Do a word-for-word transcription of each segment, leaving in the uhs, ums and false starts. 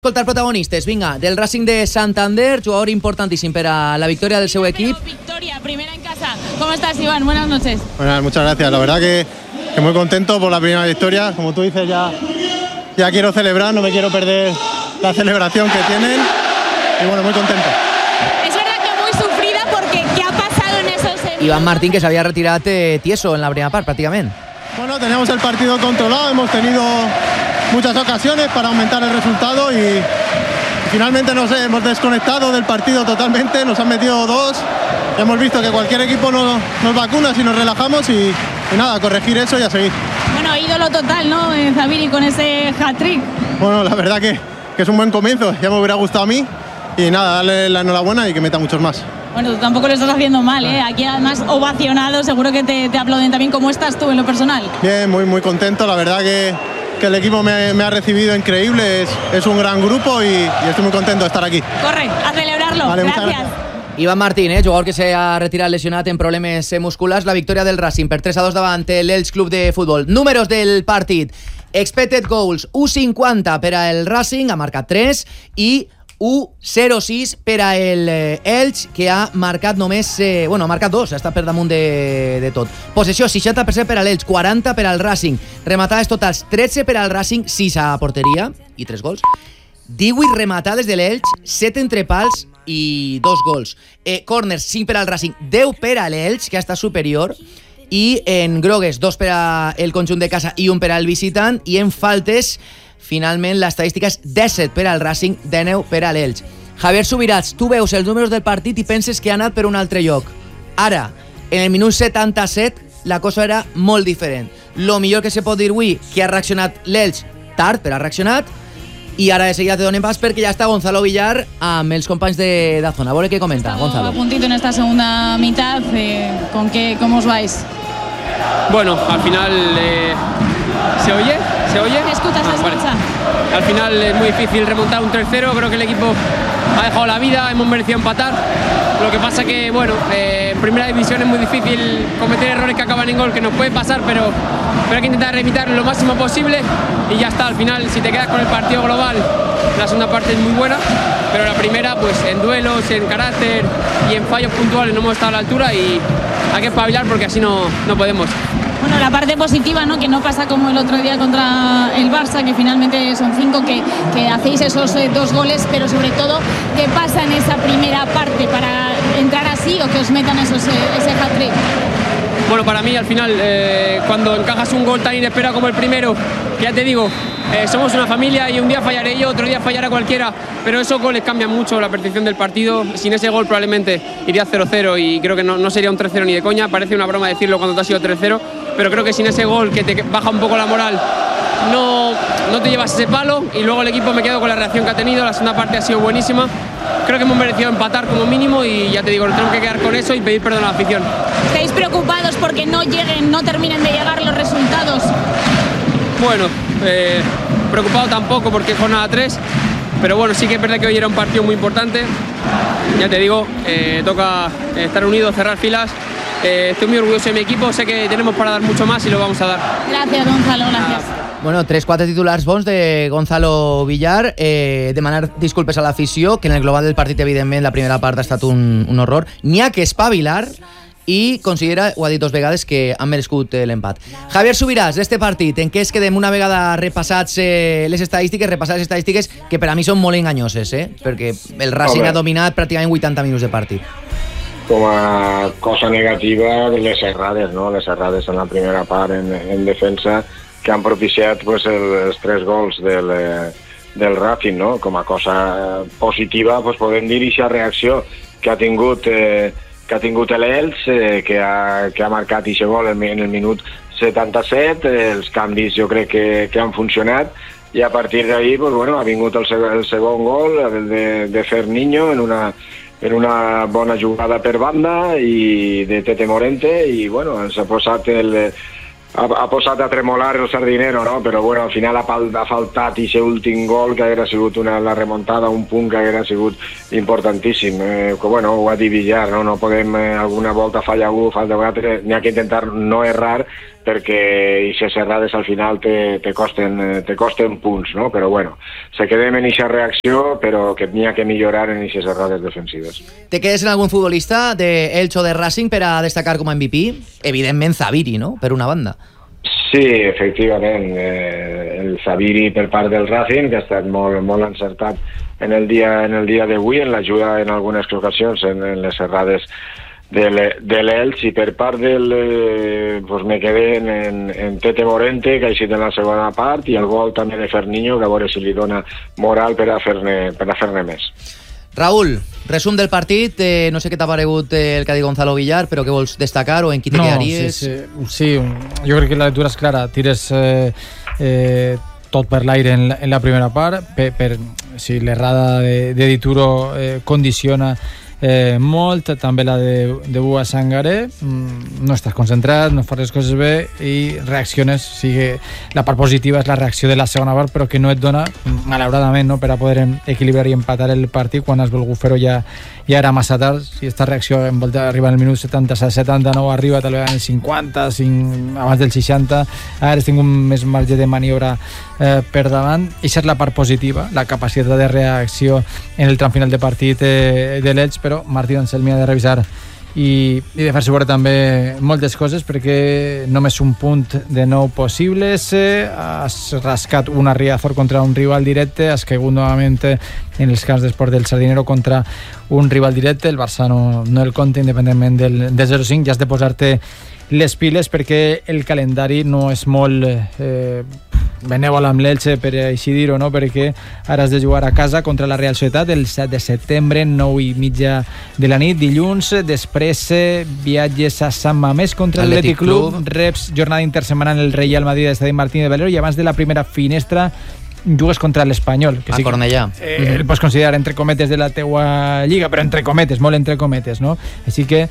Escoltar protagonistes, vinga, del Racing de Santander, jugador importantíssim per a la victòria del seu equip. Victoria, primera en casa. ¿Cómo estás, Iván? Buenas noches. Bueno, muchas gracias. La verdad que, que muy contento por la primera victoria. Como tú dices, ya, ya quiero celebrar, no me quiero perder la celebración que tienen. Y bueno, muy contento. Es verdad que muy sufrida porque ¿qué ha pasado en esos... Iván Martín, que s'havia retirat eh, tieso en la primera part, pràcticament. Bueno, teníamos el partido controlado, hemos tenido muchas ocasiones para aumentar el resultado y, y finalmente nos hemos desconectado del partido totalmente, nos han metido dos, hemos visto que cualquier equipo no, nos vacuna si nos relajamos y, y nada, corregir eso y a seguir. Bueno, ídolo total, ¿no? Eh, Zabiri con ese hat-trick. Bueno, la verdad que, que es un buen comienzo, ya me hubiera gustado a mí y nada, darle la enhorabuena y que meta muchos más. Bueno, tú tampoco lo estás haciendo mal, ¿eh? Aquí además ovacionado, seguro que te, te aplauden también. ¿Cómo estás tú en lo personal? Bien, muy muy contento, la verdad que, que el equipo me, me ha recibido increíble, es, es un gran grupo y, y estoy muy contento de estar aquí. Corre, a celebrarlo. Vale, gracias. gracias. Iván Martín, eh, jugador que s'ha retirat lesionat en problemes musculars. La victòria del Racing per tres a dos davant l'Elx Club de Futbol. Números del partit. Expected goals, u cinquanta per al Racing, ha marcat tres, i u zero sis per a el Elx, que ha marcat només... Eh, bueno, ha marcat dos, ha estat per damunt de, de tot. Possessió, seixanta per cent per a l'Elx, quaranta per al Racing. Rematades totals, tretze per al Racing, sis a porteria i tres gols. divuit rematades de l'Elx, set entre pals i dos gols. Eh, corners, cinc per al Racing, deu per a l'Elx, que ha estat superior, i en grogues, dos per al conjunt de casa i un per al visitant, i en faltes, finalment, l'estadística és disset per al Racing, dinou per a l'Elx. Javier Subirats, tu veus els números del partit i penses que ha anat per un altre lloc. Ara, en el minut setanta-set, la cosa era molt diferent. Lo millor que se pot dir avui, que ha reaccionat l'Elx tard, però ha reaccionat, i ara de seguida te donen pas perquè ja està Gonzalo Villar amb els companys de Dazón. A veure què comenta, Gonzalo. A puntito en esta segunda mitad, eh, ¿con qué, cómo os vais? Bueno, al final... Eh, ¿Se oye? ¿Se oye? ¿Te escuchas? Ah, ¿Te vale. escuchas? Al final es muy difícil remontar un tres cero, creo que el equipo ha dejado la vida, hemos merecido empatar. Lo que pasa que, bueno, eh, en primera división es muy difícil cometer errores que acaban en gol, que nos puede pasar, pero, pero hay que intentar evitarlo lo máximo posible y ya está. Al final, si te quedas con el partido global, la segunda parte es muy buena, pero la primera, pues en duelos, en carácter y en fallos puntuales no hemos estado a la altura y hay que espabilar porque así no, no podemos. Bueno, la parte positiva, ¿no? Que no pasa como el otro día contra el Barça, que finalmente son cinco, que, que hacéis esos eh, dos goles, pero sobre todo, ¿qué pasa en esa primera parte para entrar así o que os metan esos, eh, ese hat-trick? Bueno, para mí al final, eh, cuando encajas un gol tan inesperado como el primero, que ya te digo, eh, somos una familia y un día fallaré yo, otro día fallará cualquiera, pero esos goles cambian mucho la percepción del partido. Sin ese gol probablemente iría cero cero y creo que no, no sería un tres cero ni de coña. Parece una broma decirlo cuando te has ido tres cero, pero creo que sin ese gol que te baja un poco la moral, no, no te llevas ese palo y luego el equipo me quedo con la reacción que ha tenido. La segunda parte ha sido buenísima. Creo que hemos merecido empatar como mínimo y ya te digo, nos tenemos que quedar con eso y pedir perdón a la afición. ¿Estáis preocupados porque no lleguen, no terminen de llegar los resultados? Bueno, eh, preocupado tampoco porque es jornada tres, pero bueno, sí que es verdad que hoy era un partido muy importante. Ya te digo, eh, toca estar unidos, cerrar filas. Eh, estoy muy orgulloso de mi equipo, sé que tenemos para dar mucho más y lo vamos a dar. Gracias, Gonzalo, gracias. Bueno, tres, quatre titulars bons de Gonzalo Villar. Eh, demanar disculpes a l'afició, que en el global del partit, evidentment, la primera part ha estat un, un horror. N'hi ha que espavilar i considera, ho ha dit dos vegades, que han merescut l'empat. Javier Subirats, d'este partit, en què es quedem una vegada repassats eh, les estadístiques, repassar les estadístiques, que per a mi són molt enganyoses, eh? Perquè el Racing Home. ha dominat pràcticament vuitanta minuts de partit. Com a cosa negativa, les errades, no? Les errades en la primera part en, en defensa que han propiciat pues, el, els tres gols del, del Racing, no? Com a cosa positiva pues, podem dir aquesta reacció que ha tingut eh, que ha tingut l'Elx, eh, que, ha, que ha marcat aquest gol en, en el minut setanta-set, eh, els canvis jo crec que, que han funcionat i a partir d'ahir pues, bueno, ha vingut el, seg el segon gol, el de, de Ferniño en una en una bona jugada per banda i de Tete Morente i bueno, ens ha posat el ha, ha posat a tremolar el sardinero, no? Però bueno, al final ha, ha faltat i aquest últim gol que haguera sigut una, la remuntada, un punt que haguera sigut importantíssim. Eh, que bueno, ho ha dit Villar, no? No podem eh, alguna volta fallar algú, falta l'altre, n'hi ha que intentar no errar perquè aquestes errades al final te, te, costen, te costen punts, no? Però bueno, se quedem en aquesta reacció, però que n'hi ha que millorar en aquestes errades defensives. Te quedes en algun futbolista de Elche o de Racing per a destacar com a M V P? Evidentment Zaviri, no? Per una banda. Sí, efectivament. Eh, el Zaviri per part del Racing, que ha estat molt, molt encertat en el dia, en el dia d'avui, en l'ajuda en algunes ocasions en, en les errades de l'Elx, i per part del eh, pues me quedé en, en, en Tete Morente, que ha eixit en la segona part, i el gol també de Ferniño, que a veure si li dona moral per a fer-ne per a fer-ne més. Raúl, resum del partit, eh, no sé què t'ha paregut eh, el que ha dit Gonzalo Villar, però què vols destacar o en qui te no, quedaries? Sí, sí, sí, jo crec que la lectura és clara, tires eh, eh, tot per l'aire en, en la primera part, per, per si l'errada de, de Dituro eh, condiciona eh, molt, també la de, de Bua Sangaré, mm, no estàs concentrat, no fas les coses bé i reacciones, o sigui, la part positiva és la reacció de la segona part, però que no et dona, malauradament, no, per a poder equilibrar i empatar el partit quan has volgut fer-ho ja, ja era massa tard. Si aquesta reacció en volta arriba al minut setanta-set setanta-nou, arriba tal vegada en cinquanta, cinc, abans del seixanta, ara has tingut més marge de maniobra eh, per davant. Això és la part positiva, la capacitat de reacció en el tram final de partit eh, de l'Elx, però Martí Anselmi ha de revisar i, i de fer-se veure també moltes coses, perquè només un punt de nou possibles, eh, has rascat una Riazor contra un rival directe, has caigut novament en els camps d'Esport del Sardinero contra un rival directe, el Barça no, no el compta independentment del, del zero cinc, ja has de posar-te les piles perquè el calendari no és molt eh, benèvol amb l'Elche, per així dir-ho, no? Perquè ara has de jugar a casa contra la Real Societat el set de setembre, nou i mitja de la nit, dilluns. Després viatges a Sant Mamés contra l'Atlètic Club, reps jornada intersetmanal en el Real Madrid de Estadi Martín de Valero, i abans de la primera finestra jugues contra l'Espanyol, que a sí, Cornellà. Eh, mm-hmm. El pots considerar entre cometes de la teua lliga, però entre cometes, molt entre cometes, no? Així que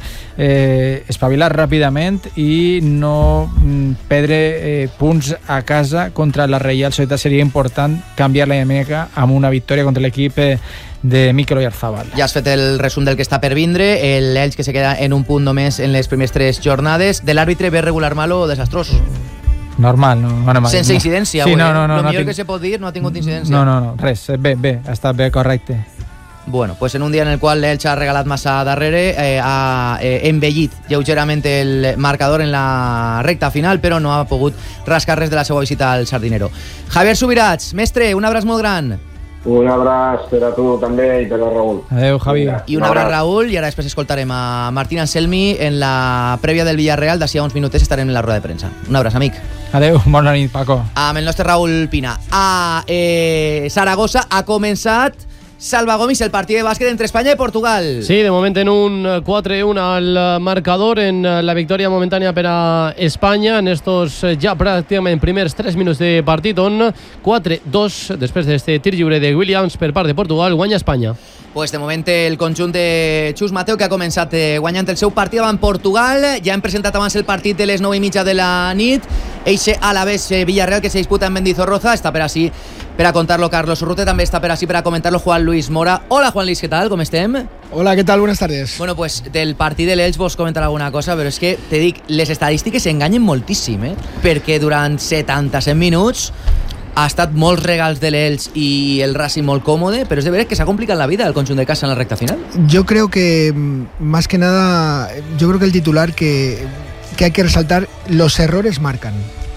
eh, espavilar ràpidament i no mm, perdre eh, punts a casa contra la Real Societat. Seria important canviar la dinàmica amb una victòria contra l'equip eh, de Mikel Oyarzabal. Ja has fet el resum del que està per vindre, l'Elx que se queda en un punt només en les primeres tres jornades. De l'àrbitre, bé regular, malo o desastrós? Normal, no, no, no, sense incidència, sí, no, no, no, el no, millor no, que se pot dir, no ha tingut incidència. No, no, no, res, bé, bé, ha estat bé, correcte. Bueno, pues en un dia en el qual l'Elx ha regalat massa darrere, eh, ha eh, embellit lleugerament el marcador en la recta final, però no ha pogut rascar res de la seva visita al Sardinero. Javier Subirats, mestre, un abraç molt gran. Un abraç per a tu també i per a Raúl. Adéu, Javi. I un abraç, Raúl, i ara després escoltarem a Martín Anselmi en la prèvia del Villarreal. D'ací a uns minutets estarem en la roda de premsa. Un abraç, amic. Adéu, bona nit, Paco. Amb el nostre Raúl Pina. A eh, Saragossa ha començat, Salva Gomis, el partit de bàsquet entre Espanya i Portugal. Sí, de moment en un quatre a uno al marcador, en la victòria momentània per a Espanya en estos ja pràcticament primers tres minuts de partit, on quatre dos, després d'este tir lliure de Williams per part de Portugal, guanya Espanya. Pues de moment el conjunt de Xus Mateo, que ha començat eh, guanyant el seu partit davant Portugal. Ja hem presentat abans el partit de les nou i mitja de la nit. Eixe Alavés eh, Villarreal, que se disputa en Mendizorroza. Està per així per a contar-lo Carlos Urrutia, també està per així per a comentar-lo Juan Luis Mora. Hola Juan Luis, ¿qué tal? ¿Cómo estem? Hola, ¿qué tal? Buenas tardes. Bueno, pues del partit de l'Elx vos comentar alguna cosa, però és que te dic, les estadístiques s'enganyen moltíssim, eh? Perquè durant setanta-set minuts ha estat molts regals de l'Elx y el Racing molt cómodo, pero es de ver que se ha complicado la vida el conjunto de casa en la recta final. Yo creo que, más que nada, yo creo que el titular que, que hay que resaltar, los errores marcan.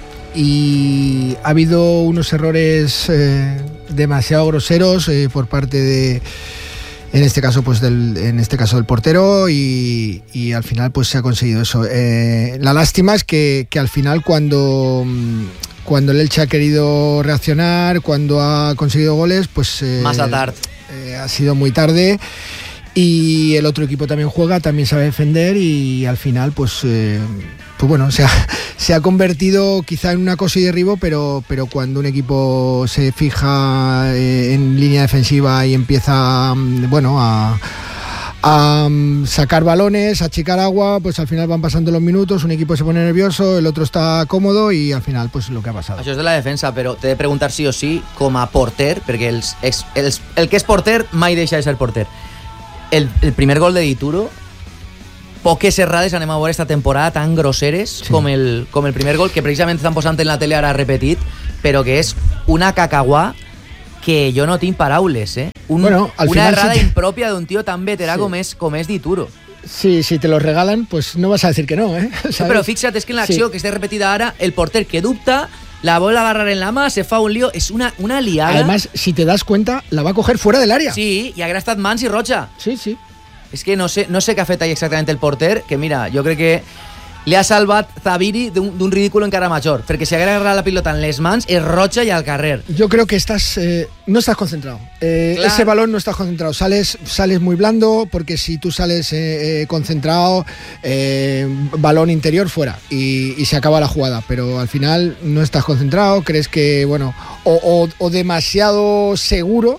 Y ha habido unos errores eh, demasiado groseros eh, por parte de, en este caso, pues del, en este caso del portero, y, y al final pues se ha conseguido eso. Eh, la lástima es que, que al final cuando cuando el Elche ha querido reaccionar, cuando ha conseguido goles, pues eh, más a tarde. Eh, ha sido muy tarde. Y el otro equipo también juega, también sabe defender, y al final pues, eh, pues bueno, se ha, se ha convertido quizá en una cosa y derribo, pero, pero cuando un equipo se fija eh, en línea defensiva y empieza bueno, a, a sacar balones, a achicar agua, pues al final van pasando los minutos, un equipo se pone nervioso, el otro está cómodo, y al final pues lo que ha pasado. Això és de la defensa, però t'he de preguntar sí o sí com a porter, perquè els, els, els, el que és porter mai deixa de ser porter. El, el primer gol de Dituro poques errades anem a veure esta temporada tan grosseres sí. com, el, com el primer gol, que precisament estan posant en la tele ara repetit, però que és una cacaguà que jo no tinc paraules, eh? Un, bueno, al una final errada sí te... impropia d'un tio tan veterà sí. com, és, com és Dituro. Sí, si te lo regalan, pues no vas a decir que no, ¿eh? ¿Sabes? Sí, pero fíjate, es que en la acción sí. que está repetida ahora, el porter que dubta, la vuelve a agarrar en la mano, se fa un lío, es una, una liada. Además, si te das cuenta, la va a coger fuera del área. Sí, y habrá estado mans y rocha. Sí, sí. Es que no sé, no sé qué ha fet ahí exactamente el porter, que mira, yo creo que le ha salvat Zaviri d'un ridículo encara major, perquè si haguera agarrat la pilota en les mans és roja i al carrer. Yo creo que estás eh, no estás concentrado. Eh, ese balón no estás concentrado. Sales, sales muy blando, porque si tú sales eh, eh, concentrado, eh, balón interior fuera y, y se acaba la jugada. Pero al final no estás concentrado, crees que, bueno, o, o, o demasiado seguro.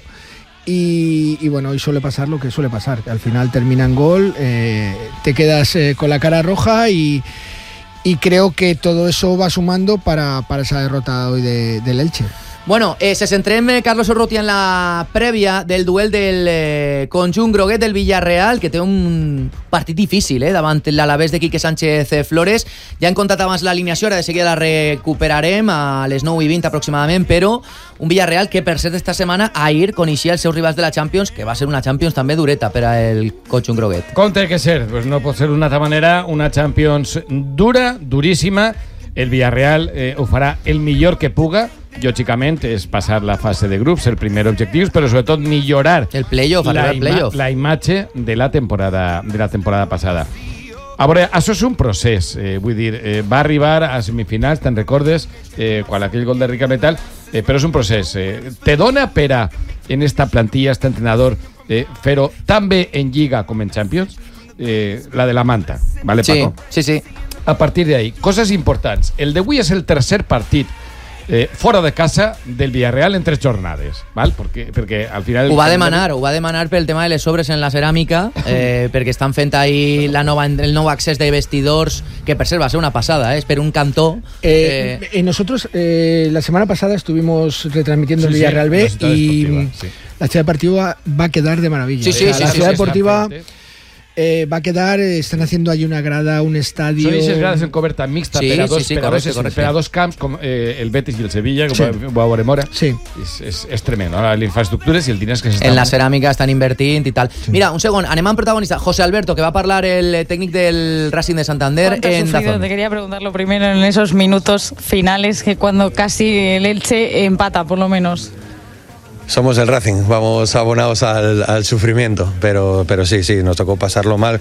Y, y bueno, y suele pasar lo que suele pasar, que al final termina en gol, eh, te quedas eh, con la cara roja y, y creo que todo eso va sumando para, para esa derrota hoy de, del Elche. Bueno, eh, se centrem, eh, Carlos Urrutia, en la prèvia del duel del eh, conjunt groguet del Villarreal, que té un partit difícil eh, davant l'Alavés de Quique Sánchez Flores. Ja hem contat abans l'alineació, ara de seguida la recuperarem a les nou i vint aproximadament, però un Villarreal que, per cert, esta setmana ahir coneixia els seus rivals de la Champions, que va ser una Champions també dureta per al conjunt groguet. Com té que ser? Pues no pot ser d'una altra manera, una Champions dura, duríssima. El Villarreal eh, ho farà el millor que puga. Lògicament és passar la fase de grups, el primer objectiu, però sobretot millorar el playoff, la, el playoff. la imatge de la temporada de la temporada passada. A veure, això és un procés, eh, vull dir, eh, va arribar a semifinals, te'n recordes, eh, quan aquell gol de Rica Metal, eh, però és un procés. Eh, te dona per a, en esta plantilla, este entrenador, eh, fer-ho tan bé en Lliga com en Champions, eh, la de la manta, ¿vale, Paco? Sí, sí, sí. A partir d'ahí, coses importants. El d'avui és el tercer partit Eh, fora de casa del Villarreal en tres jornades, ¿val? Perquè, perquè al final... Ho va demanar, ho va demanar pel tema de les sobres en la ceràmica, eh, perquè estan fent ahí la nova, el nou accés de vestidors, que per cert va ser una passada, eh? És per un cantó. Eh, eh, nosotros eh, la semana pasada estuvimos retransmitiendo sí, el Villarreal B sí, y sí. la ciudad deportiva va a quedar de maravilla. Sí, sí, o sea, sí, la sí, ciudad sí, deportiva... Eh, va a quedar, eh, están haciendo allí una grada, un estadio... Són aquestes grades en coberta mixta sí, per, a dos, sí, sí, per, correcte, a dos, correcte. per a dos camps, com eh, el Betis i el Sevilla, que sí. ho va veure Mora. Sí. És, és, és tremendo, no? Les infraestructures i el diners que s'estan... En la ceràmica estan invertint i tal. Sí. Mira, un segon, anem amb protagonista. José Alberto, que va a parlar el tècnic del Racing de Santander en Dazón. Te quería preguntar lo primero en esos minutos finales, que cuando casi el Elche empata, por lo menos. Somos el Racing, vamos abonados al, al sufrimiento, pero, pero sí, sí, nos tocó pasarlo mal.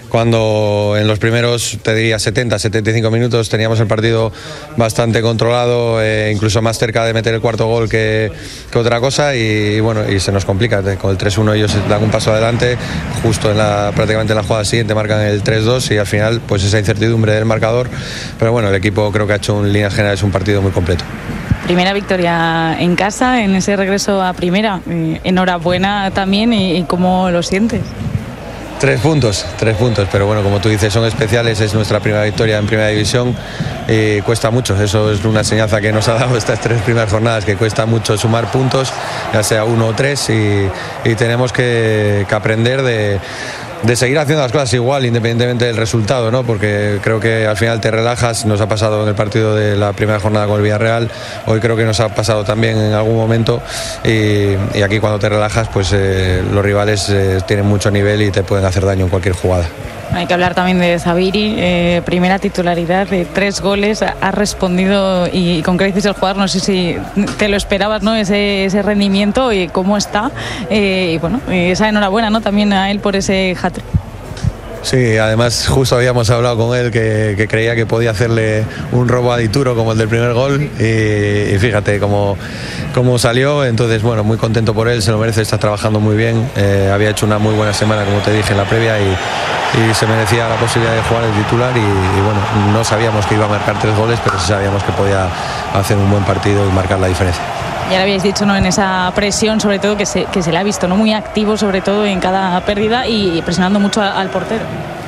Cuando en los primeros, te diría, setenta, setenta y cinco minutos teníamos el partido bastante controlado, eh, incluso más cerca de meter el cuarto gol que, que otra cosa, y, y bueno, y se nos complica. Con el tres uno ellos dan un paso adelante, justo en la, prácticamente en la jugada siguiente marcan el tres dos y al final pues esa incertidumbre del marcador, pero bueno, el equipo creo que ha hecho en líneas generales un partido muy completo. Primera victoria en casa, en ese regreso a primera. Eh, enhorabuena también, y, y ¿cómo lo sientes? Tres puntos, tres puntos, pero bueno, como tú dices, son especiales, es nuestra primera victoria en primera división y cuesta mucho, eso es una enseñanza que nos ha dado estas tres primeras jornadas, que cuesta mucho sumar puntos, ya sea uno o tres, y, y tenemos que, que aprender de... de seguir haciendo las cosas igual independientemente del resultado, ¿no? Porque creo que al final te relajas. Nos ha pasado en el partido de la primera jornada con el Villarreal, hoy creo que nos ha pasado también en algún momento, y, y aquí cuando te relajas pues eh, los rivales eh, tienen mucho nivel y te pueden hacer daño en cualquier jugada. Hay que hablar también de Zaviri, eh, primera titularidad de tres goles, ha respondido y, y con creces el jugador. No sé si te lo esperabas, ¿no? Ese, ese rendimiento y cómo está, eh, y bueno, esa enhorabuena, ¿no? También a él por ese hat-trick. Sí, además justo habíamos hablado con él que, que creía que podía hacerle un robo a Dituro como el del primer gol, y, y fíjate cómo, cómo salió. Entonces bueno, muy contento por él, se lo merece, está trabajando muy bien, eh, había hecho una muy buena semana como te dije en la previa, y, y se merecía la posibilidad de jugar el titular, y, y bueno, no sabíamos que iba a marcar tres goles, pero sí sabíamos que podía hacer un buen partido y marcar la diferencia. Ya lo habéis dicho, ¿no? En esa presión, sobre todo, que se, que se le ha visto, ¿no? Muy activo, sobre todo en cada pérdida, y presionando mucho a, al portero.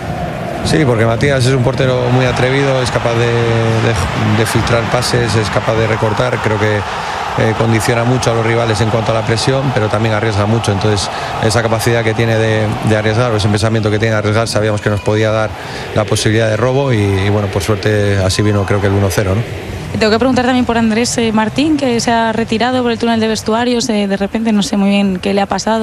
Sí, porque Matías es un portero muy atrevido, es capaz de, de, de filtrar pases, es capaz de recortar. Creo que eh, condiciona mucho a los rivales en cuanto a la presión, pero también arriesga mucho. Entonces esa capacidad que tiene de, de arriesgar, o ese pensamiento que tiene de arriesgar, sabíamos que nos podía dar la posibilidad de robo y, y bueno, por suerte así vino creo que el uno cero, ¿no? Tengo que preguntar también por Andrés eh, Martín, que se ha retirado por el túnel de vestuarios, eh, de repente no sé muy bien qué le ha pasado.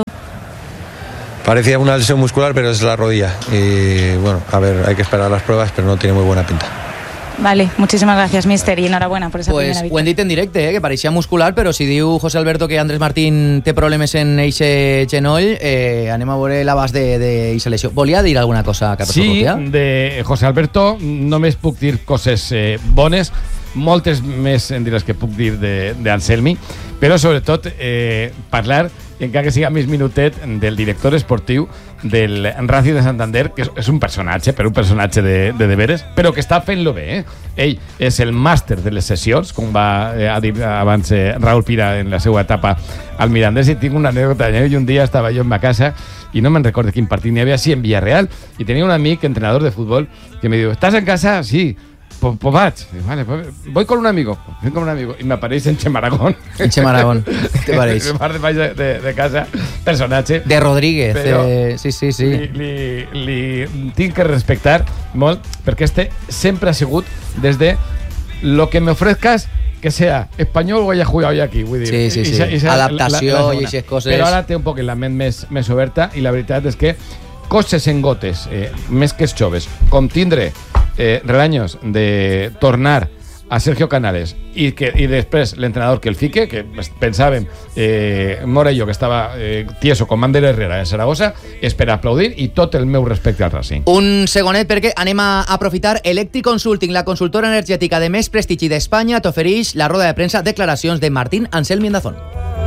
Parecía una lesión muscular, pero es la rodilla y bueno, a ver, hay que esperar las pruebas, pero no tiene muy buena pinta. Vale, muchísimas gracias, mister, i enhorabona per esa pues, primera victòria. Ho hem dit en directe, eh, que pareixia muscular, però si diu José Alberto que Andrés Martín té problemes en eixe genoll, eh, anem a veure l'abast d'eixa lesió. Volia dir alguna cosa, Carlos Sí, Urrutia? de José Alberto només puc dir coses eh, bones, moltes més en dir les que puc dir d'Anselmi, però sobretot eh, parlar, encara que siga més minutet, del director esportiu del Racing de Santander, que és, és un personatge, però un personatge de, de deberes, però que està fent-lo bé. Eh? Ell és el màster de les sessions, com va eh, a dir abans eh, Raúl Pira en la seva etapa al Mirandés, i tinc una anècdota. I un dia estava jo en ma casa i no me'n recordo quin partit n'hi havia, sí, en Villarreal, i tenia un amic, entrenador de futbol, que me diu, ¿estás en casa? Sí. Pues, pues vaig, vale, pues voy con un amigo, voy con un amigo, i m'apareix en Chema Aragón. En Chema Aragón, te pareix? De, de, de casa, personatge. De Rodríguez, però eh, sí, sí, sí. Li, li, li tinc que respectar molt, perquè este sempre ha sigut des de lo que me ofrezcas, que sea espanyol o haya jugado ya aquí. Vull dir, sí, sí, sí. Ixa, ixa, adaptació la, la i aquestes coses. Però ara té un poc la ment més, més oberta i la veritat és que coses en gotes, eh, més que els joves, com tindre eh, relanyos de tornar a Sergio Canales i, que, i després l'entrenador que el fique, que pensàvem eh, Mora i jo que estava eh, tieso com Ander Herrera en Saragossa, és per aplaudir i tot el meu respecte al Racing. Un segonet perquè anem a aprofitar. Electric Consulting, la consultora energètica de més prestigi d'Espanya, t'ofereix la roda de premsa, declaracions de Martín Anselmi Endazón.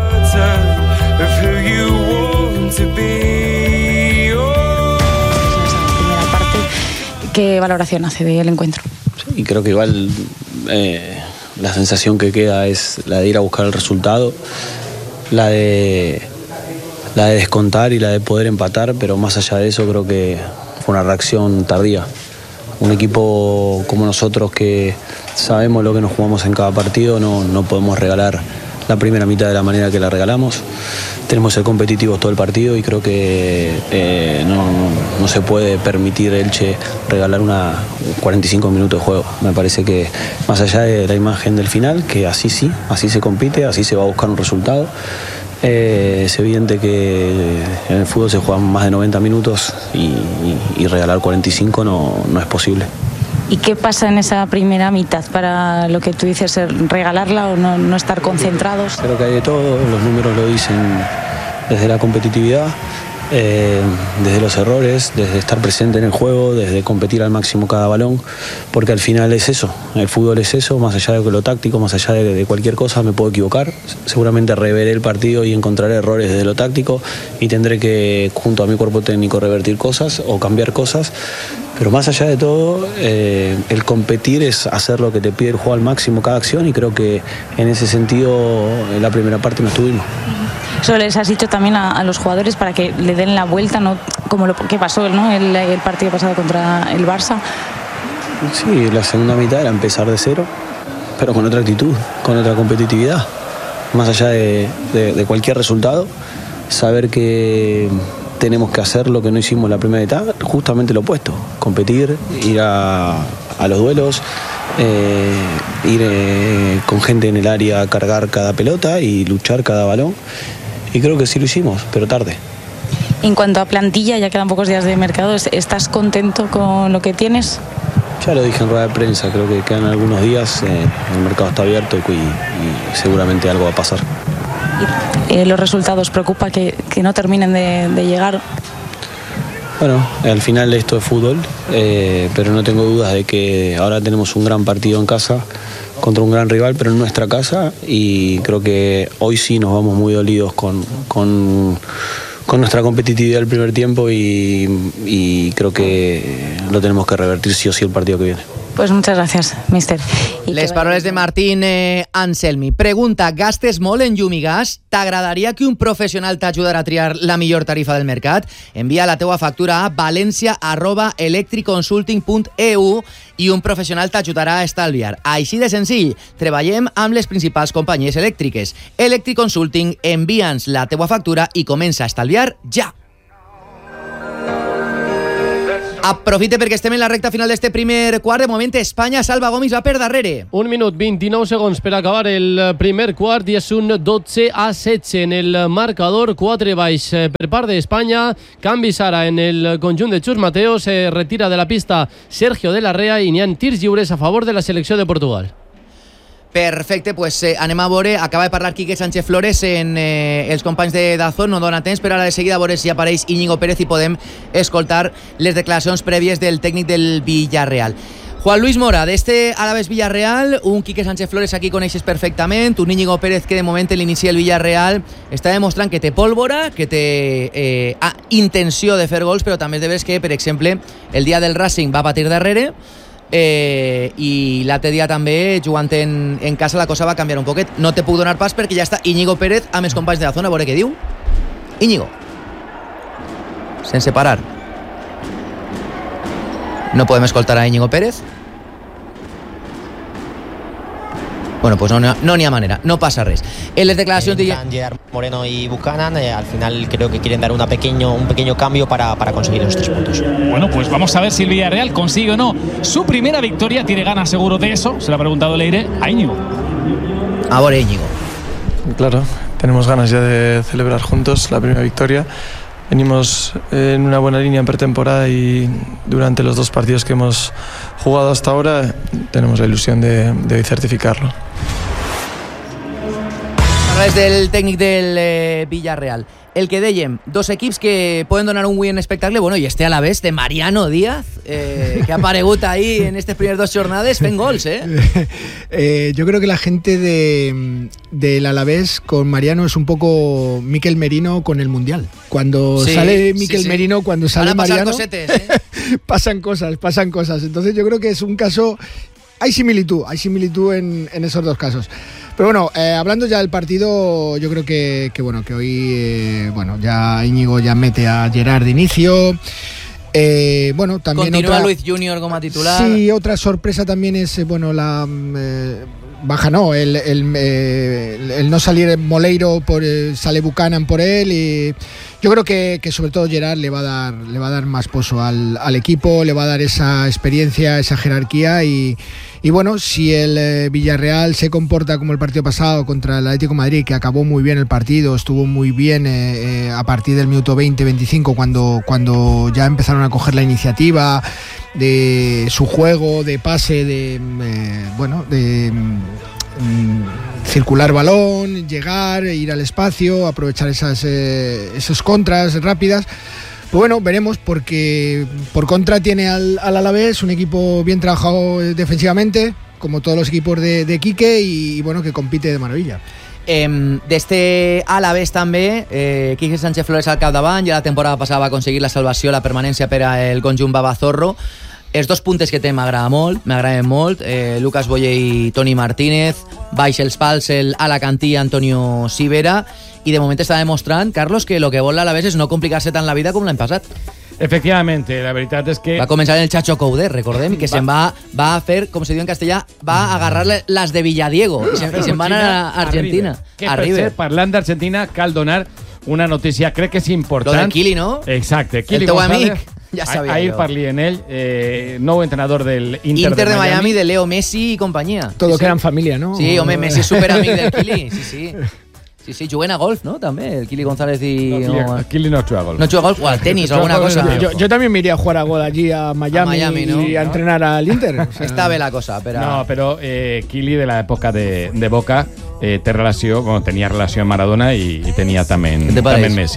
¿Qué valoración hace del encuentro? Sí, creo que igual eh, la sensación que queda es la de ir a buscar el resultado, la de, la de descontar y la de poder empatar, pero más allá de eso creo que fue una reacción tardía. Un equipo como nosotros que sabemos lo que nos jugamos en cada partido, no, no podemos regalar la primera mitad de la manera que la regalamos. Tenemos que ser competitivos todo el partido y creo que eh, no, no, no se puede permitir Elche regalar una cuarenta y cinco minutos de juego. Me parece que más allá de la imagen del final, que así sí, así se compite, así se va a buscar un resultado. Eh, es evidente que en el fútbol se juegan más de noventa minutos y, y, y regalar cuarenta y cinco no, no es posible. ¿Y qué pasa en esa primera mitad para lo que tú dices, regalarla o no, no estar concentrados? Creo que hay de todo, los números lo dicen desde la competitividad, eh, desde los errores, desde estar presente en el juego, desde competir al máximo cada balón, porque al final es eso, el fútbol es eso, más allá de lo táctico, más allá de, de cualquier cosa, me puedo equivocar, seguramente reveré el partido y encontraré errores desde lo táctico y tendré que, junto a mi cuerpo técnico, revertir cosas o cambiar cosas. Pero más allá de todo, eh, el competir es hacer lo que te pide el juego al máximo cada acción y creo que en ese sentido en la primera parte no estuvimos. Eso les has dicho también a, a los jugadores para que le den la vuelta, ¿no? Como lo que pasó, ¿no? el, el partido pasado contra el Barça. Sí, la segunda mitad era empezar de cero, pero con otra actitud, con otra competitividad. Más allá de, de, de cualquier resultado, saber que tenemos que hacer lo que no hicimos en la primera mitad, justamente lo opuesto, competir, ir a, a los duelos, eh, ir eh, con gente en el área a cargar cada pelota y luchar cada balón, y creo que sí lo hicimos, pero tarde. En cuanto a plantilla, ya quedan pocos días de mercado, ¿estás contento con lo que tienes? Ya lo dije en rueda de prensa, creo que quedan algunos días, eh, el mercado está abierto y, y seguramente algo va a pasar. Eh, ¿Los resultados preocupa que, que no terminen de, de llegar? Bueno, al final esto es fútbol, eh, pero no tengo dudas de que ahora tenemos un gran partido en casa contra un gran rival, pero en nuestra casa, y creo que hoy sí nos vamos muy dolidos con, con, con nuestra competitividad del primer tiempo y, y creo que lo tenemos que revertir sí o sí el partido que viene. Pues muchas gracias, mister. Les paraules de Martín eh, Anselmi. Pregunta, gastes molt en llum i gas? T'agradaria que un professional t'ajudara a triar la millor tarifa del mercat? Envia la teua factura a valencia arroba electriconsulting punt e u i un professional t'ajudarà a estalviar. Així de senzill, treballem amb les principals companyies elèctriques. Electric Consulting, envia'ns la teua factura i comença a estalviar ja. Aprofite perquè estem en la recta final d'este primer quart. De moment, Espanya salva Gomis va per darrere. Un minut, vint-i-nou segons per acabar el primer quart i és un dotze a setze en el marcador, quatre baix per part d'Espanya. Canvis ara en el conjunt de Chus Mateo. Se retira de la pista Sergio de la Rea i n'hi ha tirs lliures a favor de la selecció de Portugal. Perfecte, pues eh, anem a veure, acaba de parlar Quique Sánchez Flores en eh, els companys de Dazón, no dona temps, però ara de seguida a veure si apareix Íñigo Pérez i podem escoltar les declaracions prèvies del tècnic del Villarreal. Juan Luis Mora, d'este Alavés Villarreal, un Quique Sánchez Flores aquí coneixes perfectament, un Íñigo Pérez que de moment en l'inici del Villarreal està demostrant que té pólvora, que té eh, ah, intenció de fer gols, però també és de veres que, per exemple, el dia del Racing va patir darrere, Eh, i l'altre dia també jugant en, en casa la cosa va canviar un poquet. No te puc donar pas perquè ja està Íñigo Pérez amb els companys de la zona, a veure què diu Íñigo, sense parar. No podem escoltar a Íñigo Pérez. Bueno, pues no, no ni a manera, no pasa res. En las declaraciones eh, de Gerard Moreno y Buchanan, eh, al final creo que quieren dar una pequeño, un pequeño cambio para, para conseguir los tres puntos. Bueno, pues vamos a ver si el Villarreal consigue o no su primera victoria. Tiene ganas seguro de eso. Se lo ha preguntado Leire a Íñigo. Ahora Íñigo. Claro, tenemos ganas ya de celebrar juntos la primera victoria. Venimos en una buena línea en pretemporada y durante los dos partidos que hemos jugado hasta ahora tenemos la ilusión de, de certificarlo. Parles del tècnic del eh, Villarreal. El que dèiem, dos equips que poden donar un win espectacle, bueno, i este a la vez de Mariano Díaz, eh, que ha aparegut ahí en estas primeras dos jornadas fent gols, ¿eh? eh yo creo que la gente de del Alavés con Mariano es un poco Mikel Merino con el Mundial. Cuando sí, sale Mikel sí, sí. Merino, cuando sale Mariano, cosetes, ¿eh? pasan cosas, pasan cosas. Entonces yo creo que es un caso... Hay similitud, hay similitud en, en esos dos casos. Pero bueno, eh, hablando ya del partido, yo creo que, que bueno, que hoy eh, bueno, ya Íñigo ya mete a Gerard de inicio. Eh, bueno, también continúa otra, Luis Junior como titular. Sí, otra sorpresa también es eh, bueno la eh, baja no, el, el, el, el no salir Moleiro por eh, sale Buchanan por él y yo creo que, que sobre todo Gerard le va a dar le va a dar más pozo al, al equipo, le va a dar esa experiencia, esa jerarquía y Y bueno, si el eh, Villarreal se comporta como el partido pasado contra el Atlético de Madrid, que acabó muy bien el partido, estuvo muy bien eh, eh, a partir del minuto veinte veinticinco, cuando, cuando ya empezaron a coger la iniciativa de su juego, de pase, de eh, bueno, de mm, circular balón, llegar, ir al espacio, aprovechar esas, eh, esas contras rápidas. Pues bueno, veremos, porque por contra tiene al, al Alavés un equipo bien trabajado defensivamente, como todos los equipos de, de Quique, y, y bueno, que compite de maravilla. Eh, D'este Alavés també, eh, Quique Sánchez Flores al capdavant, ja la temporada passada va aconseguir la salvació, la permanència per al conjunt Babazorro. Els dos puntes que té m'agrada molt, m'agraden molt, eh, Lucas Boye i Toni Martínez, baix els pals el alacantí Antonio Sivera, i de moment està demostrant, Carlos, que el que vol l'Alavés és no complicar-se tant la vida com l'any passat. Efectivamente, la veritat és que... Va començar el Chacho Coudet, recordem, que va. se'n va, va a fer, com se diu en castellà, va a agarrar las de Villadiego, i se'n se van a Argentina. Que per ser, parlant d'Argentina, cal donar una notícia, crec que és important. Lo del Kili, no? Exacte. Kili el teu amic. Ja sabia Ahir jo. parli en ell, eh, nou entrenador del Inter, Inter de, de Miami. Miami, de Leo Messi i companyia. Todo sí, que sí. eran familia, ¿no? Sí, home, Messi és superamic del Kili, sí, sí. Sí, sí, juguen a golf, ¿no? També, el Kili González y... No, Kili, el Kili no juega a golf. No juega a golf, o al tenis, o alguna cosa. Yo, yo también me iría a jugar a golf allí a Miami, a Miami ¿no? y a entrenar al Inter. O sea... Està bé la cosa, però... No, però eh, Kili de l'època de, de Boca eh, té relació, bueno, tenia relació amb Maradona i, i tenia també, també Messi, eh?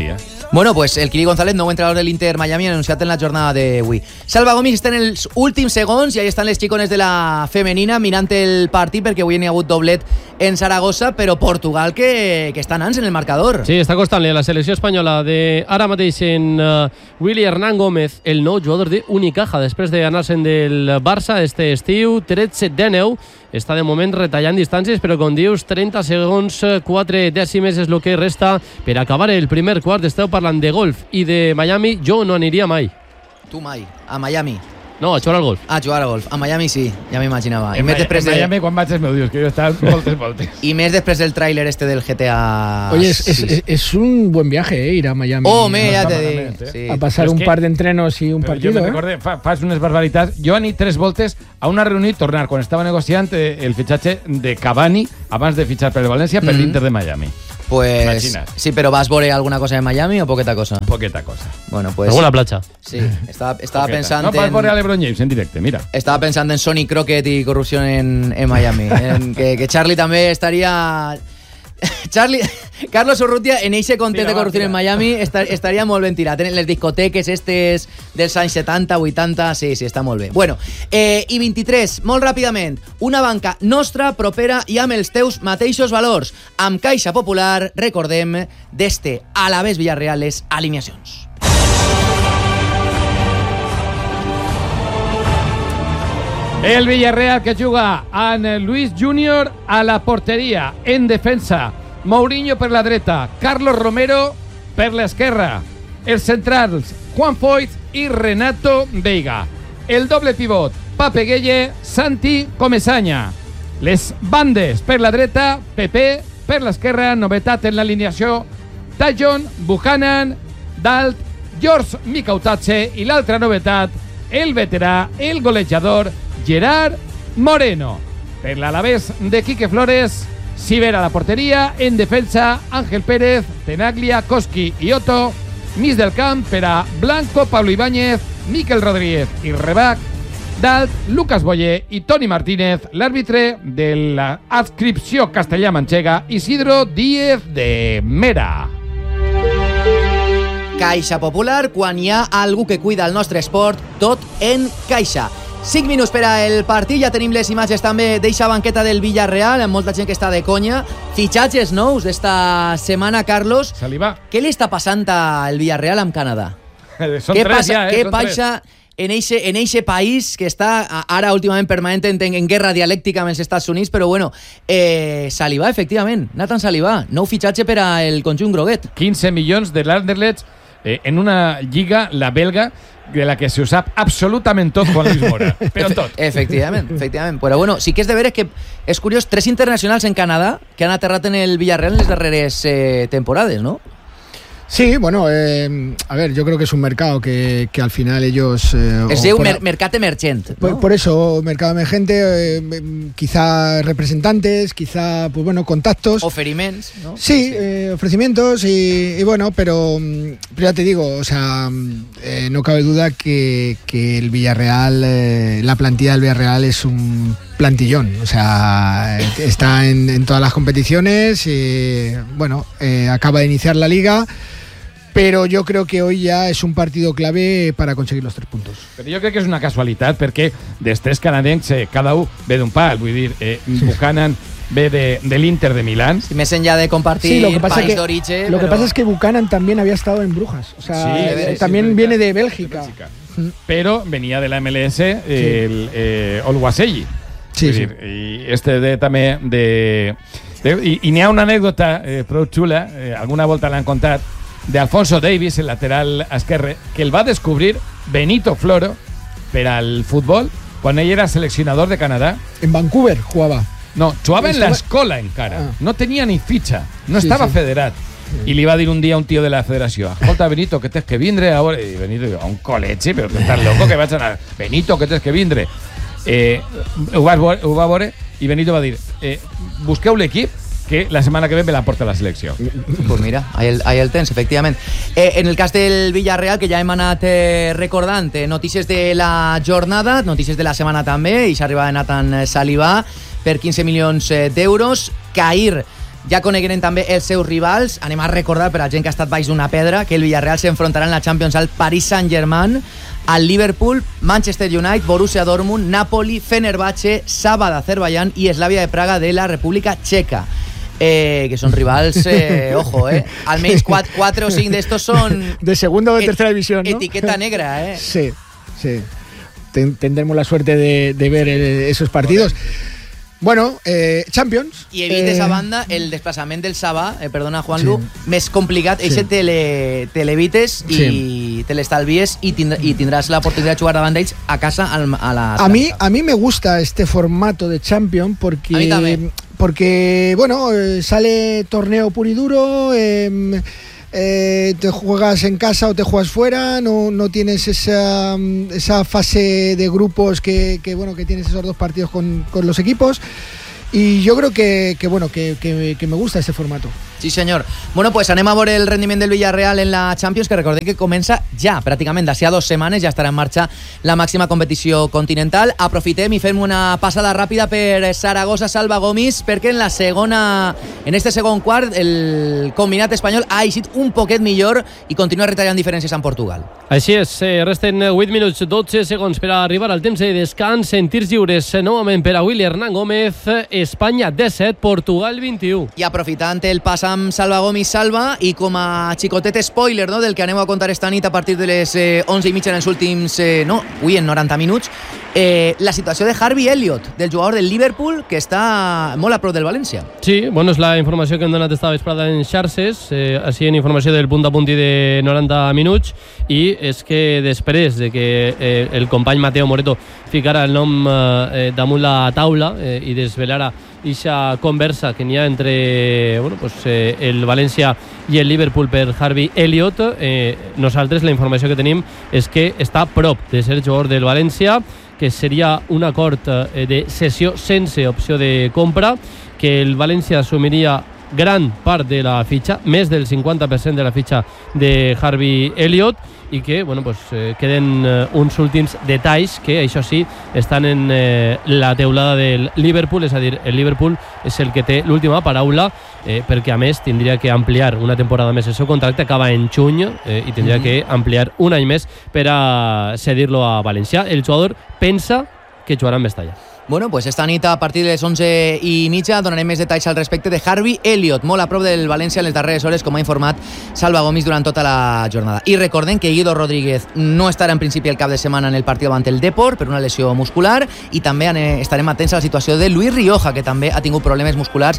Bueno, pues el Quiri González, nou entrenador de l'Inter Miami, anunciat en la jornada d'avui. Salva Gomis està en els últims segons i ahí estan les xicones de la femenina mirant el partit perquè avui n'hi ha hagut doblet en Saragossa, però Portugal que, que està anant en el marcador. Sí, està costant-li a la selecció espanyola de ara mateix en uh, Willy Hernán Gómez, el nou jugador d'Unicaja, després d'anar-se'n del Barça este estiu, tretze de nou, està de moment retallant distàncies, però com dius, trenta segons, quatre dècimes és el que resta per acabar el primer quart. Esteu parlant de golf i de Miami, jo no aniria mai. Tu mai, a Miami. No, a jugar al golf. A jugar al golf. A Miami sí, ja m'imaginava. En, en de... Miami quan vaig els meus dius, que jo he estat moltes voltes. I més després del tràiler este del G T A. Oye, es, es, es, es un buen viaje, ¿eh? Ir a Miami. Oh, me, ya te digo. Sí. A pasar un que, par de entrenos y un partido. Jo me recordé, fa, fas unes barbaritats. Jo he anat tres voltes a una reunió i tornar, quan estava negociant el fitxatge de Cavani abans de fitxar per el València per mm-hmm. l'Inter de Miami. Pues Imagina't. Sí, pero ¿vas a ver alguna cosa de Miami o poqueta cosa? Poqueta cosa. Bueno, pues alguna plancha. Sí, estaba, estaba pensando no, en... No, vas a LeBron James en directo, mira. Estaba pensando en Sonny Crockett y corrupción en, en Miami. en que, que Charlie también estaría... Charlie, Carlos Urrutia en ese content de corrupció en Miami estar, estaria molt ben tirat. En les discoteques estes dels anys setanta, vuitanta, sí, sí, està molt bé. Bueno, eh, i vint-i-tres, molt ràpidament, una banca nostra, propera i amb els teus mateixos valors. Amb Caixa Popular, recordem, d'este Alavés Villarreal les alineacions. El Villarreal que juga amb Luis Junior a la porteria, en defensa. Mourinho per la dreta, Carlos Romero per l'esquerra. Els centrals, Juan Foyt i Renato Veiga. El doble pivot, Pape Gueye, Santi Comesaña. Les bandes per la dreta, Pepe per l'esquerra, novetat en l'alineació, Tajon Buchanan, Dalt, George Mikautatze i l'altra novetat, el veterà, el golejador, Gerard Moreno. Per l'Alavés de Quique Flores, Siver a la porteria, en defensa Ángel Pérez, Tenaglia, Koski i Otto. Mig del camp per a Blanco, Pablo Ibáñez, Miquel Rodríguez i Rebac, Dalt, Lucas Boyer i Toni Martínez. L'àrbitre de l'adscripció castellà-manxega, Isidro Díez de Mera. Caixa Popular, quan hi ha algú que cuida el nostre esport, tot en Caixa. cinc minuts per al partit, ja tenim les imatges també d'eixa banqueta del Villarreal, amb molta gent que està de conya. Fitxatges nous d'esta setmana, Carlos. Salivà. Què li està passant al Villarreal amb Canadà? Són què tres passa, ja, eh? Què passa en eixe, en eixe país que està ara últimament permanent en, en guerra dialèctica amb els Estats Units, però bueno, eh, Salivà, efectivament, Nathan Salivà, nou fitxatge per al conjunt groguet. quinze milions de l'Anderlecht eh, en una lliga, la belga, de la que se ho sap absolutament tot Juan Luis Mora, però tot. Efectivament, efectivament. Però bueno, sí que és de veure que és curiós, tres internacionals en Canadà que han aterrat en el Villarreal en les darreres eh, temporades, ¿no? Sí, bueno, eh, a ver, yo creo que es un mercado que, que al final ellos... Eh, es de un mer mercado emergente, ¿no? Por, por eso, mercado emergente, eh, quizá representantes, quizá, pues bueno, contactos. Oferiments, ¿no? Sí, sí. Eh, ofrecimientos y, y bueno, pero, pero ya te digo, o sea, eh, no cabe duda que, que el Villarreal, eh, la plantilla del Villarreal es un plantillón, o sea, está en, en todas las competiciones y, bueno, eh, acaba de iniciar la liga. Pero yo creo que hoy ya es un partido clave para conseguir los tres puntos. Però jo crec que és una casualitat perquè dels tres canadencs eh, cada un ve d'un pal, vull dir, eh, sí. Buchanan ve de, de l'Inter de Milán. Sí, més enllà de compartir sí, lo que pasa país que, d'origen. Lo pero... que pasa es que Buchanan también había estado en Brujas, o sea, sí, eh, sí, también sí, viene de Bélgica. De Bélgica. Mm. Pero venía de la M L S el sí. eh, Olwaselli. Sí, sí. I este de, també de... de I i n'hi ha una anècdota eh, prou xula, eh, alguna volta l'han contat, de Alfonso Davis, el lateral esquerre, que el va descobrir Benito Floro per al futbol quan ell era seleccionador de Canadà. En Vancouver jugava. No, jugava en l'escola encara. Ah. No tenia ni fitxa, no sí, estava sí. federat. I li va dir un dia a un tio de la federació: escolta, Benito, que tens que vindre a veure. I Benito diu: a un col·legi, però tu estàs loco que vaig anar. Benito, que tens que vindre. Eh, ho, va, ho va veure i Benito va dir: eh, busqueu l'equip que la setmana que ve me la porta la selecció. Pues mira, ahí el, ahí el tens, efectivament. Eh, en el cas del Villarreal, que ja hem anat eh, recordant, eh, notícies de la jornada, notícies de la setmana també, i s'arriba de Nathan Salivà per quinze milions eh, d'euros. Cair Ja conegueren també els seus rivals. Anem a recordar per a gent que ha estat baix d'una pedra que el Villarreal s'enfrontarà en la Champions al Paris Saint-Germain, al Liverpool, Manchester United, Borussia Dortmund, Napoli, Fenerbahce, Saba d'Azerbaiyán i Slavia de Praga de la República Checa. Eh, que son rivals, eh, ojo, eh. Almenys cuatro, cuatro o cinco de estos son... De segunda o de tercera división, ¿no? Etiqueta negra, eh. Sí, sí. Ten, tendremos la suerte de, de ver el, esos partidos. Bueno, eh, Champions. I evites eh... a banda el desplaçament del Sabà, eh, perdona Juanlu, sí. més complicat, sí. ese te l'evites i sí. te l'estalvies i, tindr i tindràs l'oportunitat de jugar davant d'ells a casa al, a la... A mí, a mí me gusta este formato de Champions porque... A mí también. Porque, bueno, eh, sale torneo puro y duro, eh, eh, te juegas en casa o te juegas fuera, no, no tienes esa, esa fase de grupos que, que, bueno, que tienes esos dos partidos con, con los equipos. Y yo creo que, que bueno, que, que, que me gusta ese formato. Sí, senyor. Bueno, pues anem a veure el rendiment del Villarreal en la Champions, que recordem que comença ja, pràcticament d'ací a dues setmanes, ja estarà en marxa la màxima competició continental. Aprofitem i fem una passada ràpida per Saragossa-Salva Gomis, perquè en la segona, en este segon quart, el combinat espanyol ha eixit un poquet millor i continua retallant diferències amb Portugal. Així és, eh, resten vuit minuts dotze segons per arribar al temps de descans. En tirs lliures, novament per a Willy Hernán Gómez. Espanya disset, Portugal vint-i-u. I aprofitant el pas amb Salva Gomis Salva i com a xicotet spoiler, no?, del que anem a contar esta nit a partir de les eh, onze i mitja en els últims, eh, no, avui en noranta minuts, eh, la situació de Harvey Elliott, del jugador del Liverpool, que està molt a prop del València. Sí, bueno, és la informació que hem donat esta vesprada en xarxes, eh, així en informació del punt a punti de noranta minuts, i és que després de que eh, el company Mateo Moreto ficara el nom eh, damunt la taula eh, i desvelara ixa conversa que n'hi ha entre bueno, pues, eh, el València i el Liverpool per Harvey Elliott, eh, nosaltres la informació que tenim és que està a prop de ser jugador del València, que seria un acord eh, de cessió sense opció de compra, que el València assumiria gran part de la fitxa, més del cinquanta per cent de la fitxa de Harvey Elliott, i que bueno, pues, eh, queden eh, uns últims detalls que, això sí, estan en eh, la teulada del Liverpool, és a dir, el Liverpool és el que té l'última paraula, eh, perquè a més tindria que ampliar una temporada més. El seu contracte acaba en juny eh, i tindria mm-hmm. que ampliar un any més per a cedir-lo a València. El jugador pensa que jugarà en Mestalla. Bueno, pues esta nit a partir de les onze i mitja donarem més detalls al respecte de Harvey Elliott, molt a prop del València en les darreres hores, com ha informat Salva Gomis durant tota la jornada. I recordem que Guido Rodríguez no estarà en principi el cap de setmana en el partit davant el Depor per una lesió muscular, i també estarem atents a la situació de Luis Rioja, que també ha tingut problemes musculars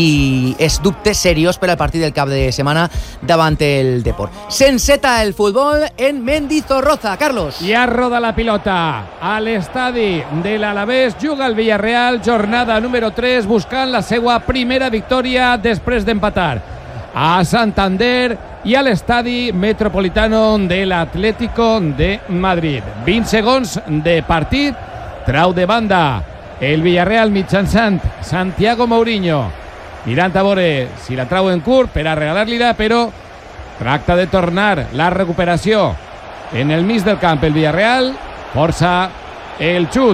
i és dubte seriós per al partit del cap de setmana davant el Depor. S'enceta el futbol en Mendizorroza. Carlos. Ja roda la pilota a l'estadi de l'Alavés. Juga el Villarreal, jornada número tres, buscant la seva primera victòria després d'empatar a Santander i a l'estadi Metropolitano de l'Atlético de Madrid. vint segons de partit, trau de banda el Villarreal mitjançant Santiago Mourinho, mirant a veure si la trau en curt per a regalar-li-la, però tracta de tornar la recuperació en el mig del camp el Villarreal, força el xut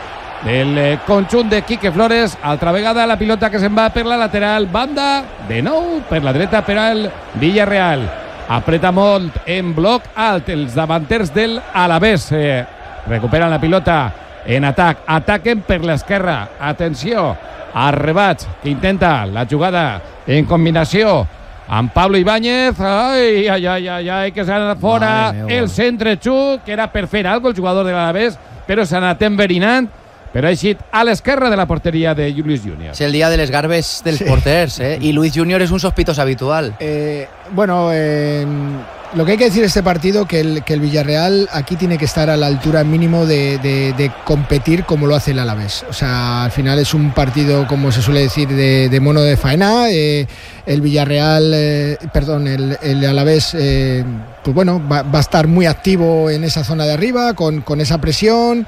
del conjunt de Quique Flores. Altra vegada la pilota que se'n va per la lateral banda, de nou per la dreta per al Villarreal. Apreta molt en bloc alt els davanters del Alavés. Eh, recuperen la pilota en atac, ataquen per l'esquerra. Atenció, arrebats que intenta la jugada en combinació amb Pablo Ibáñez. Ai, ai, ai, ai, ai que s'ha anat fora el centre xut, que era per fer alguna el jugador de l'Alavés, però s'ha anat enverinant, però ha eixit a l'esquerra de la porteria de Luis Junior. És el dia de les garbes dels sí. porters, ¿eh? Y Luis Junior es un sospitoso habitual. Eh, bueno, eh, lo que hay que decir de este partido que el, que el Villarreal aquí tiene que estar a la altura mínimo de, de, de competir como lo hace el Alavés. O sea, al final es un partido, como se suele decir, de, de mono de faena. Eh, el Villarreal, eh, perdón, el, el Alavés, eh, pues bueno, va, va a estar muy activo en esa zona de arriba, con, con esa presión.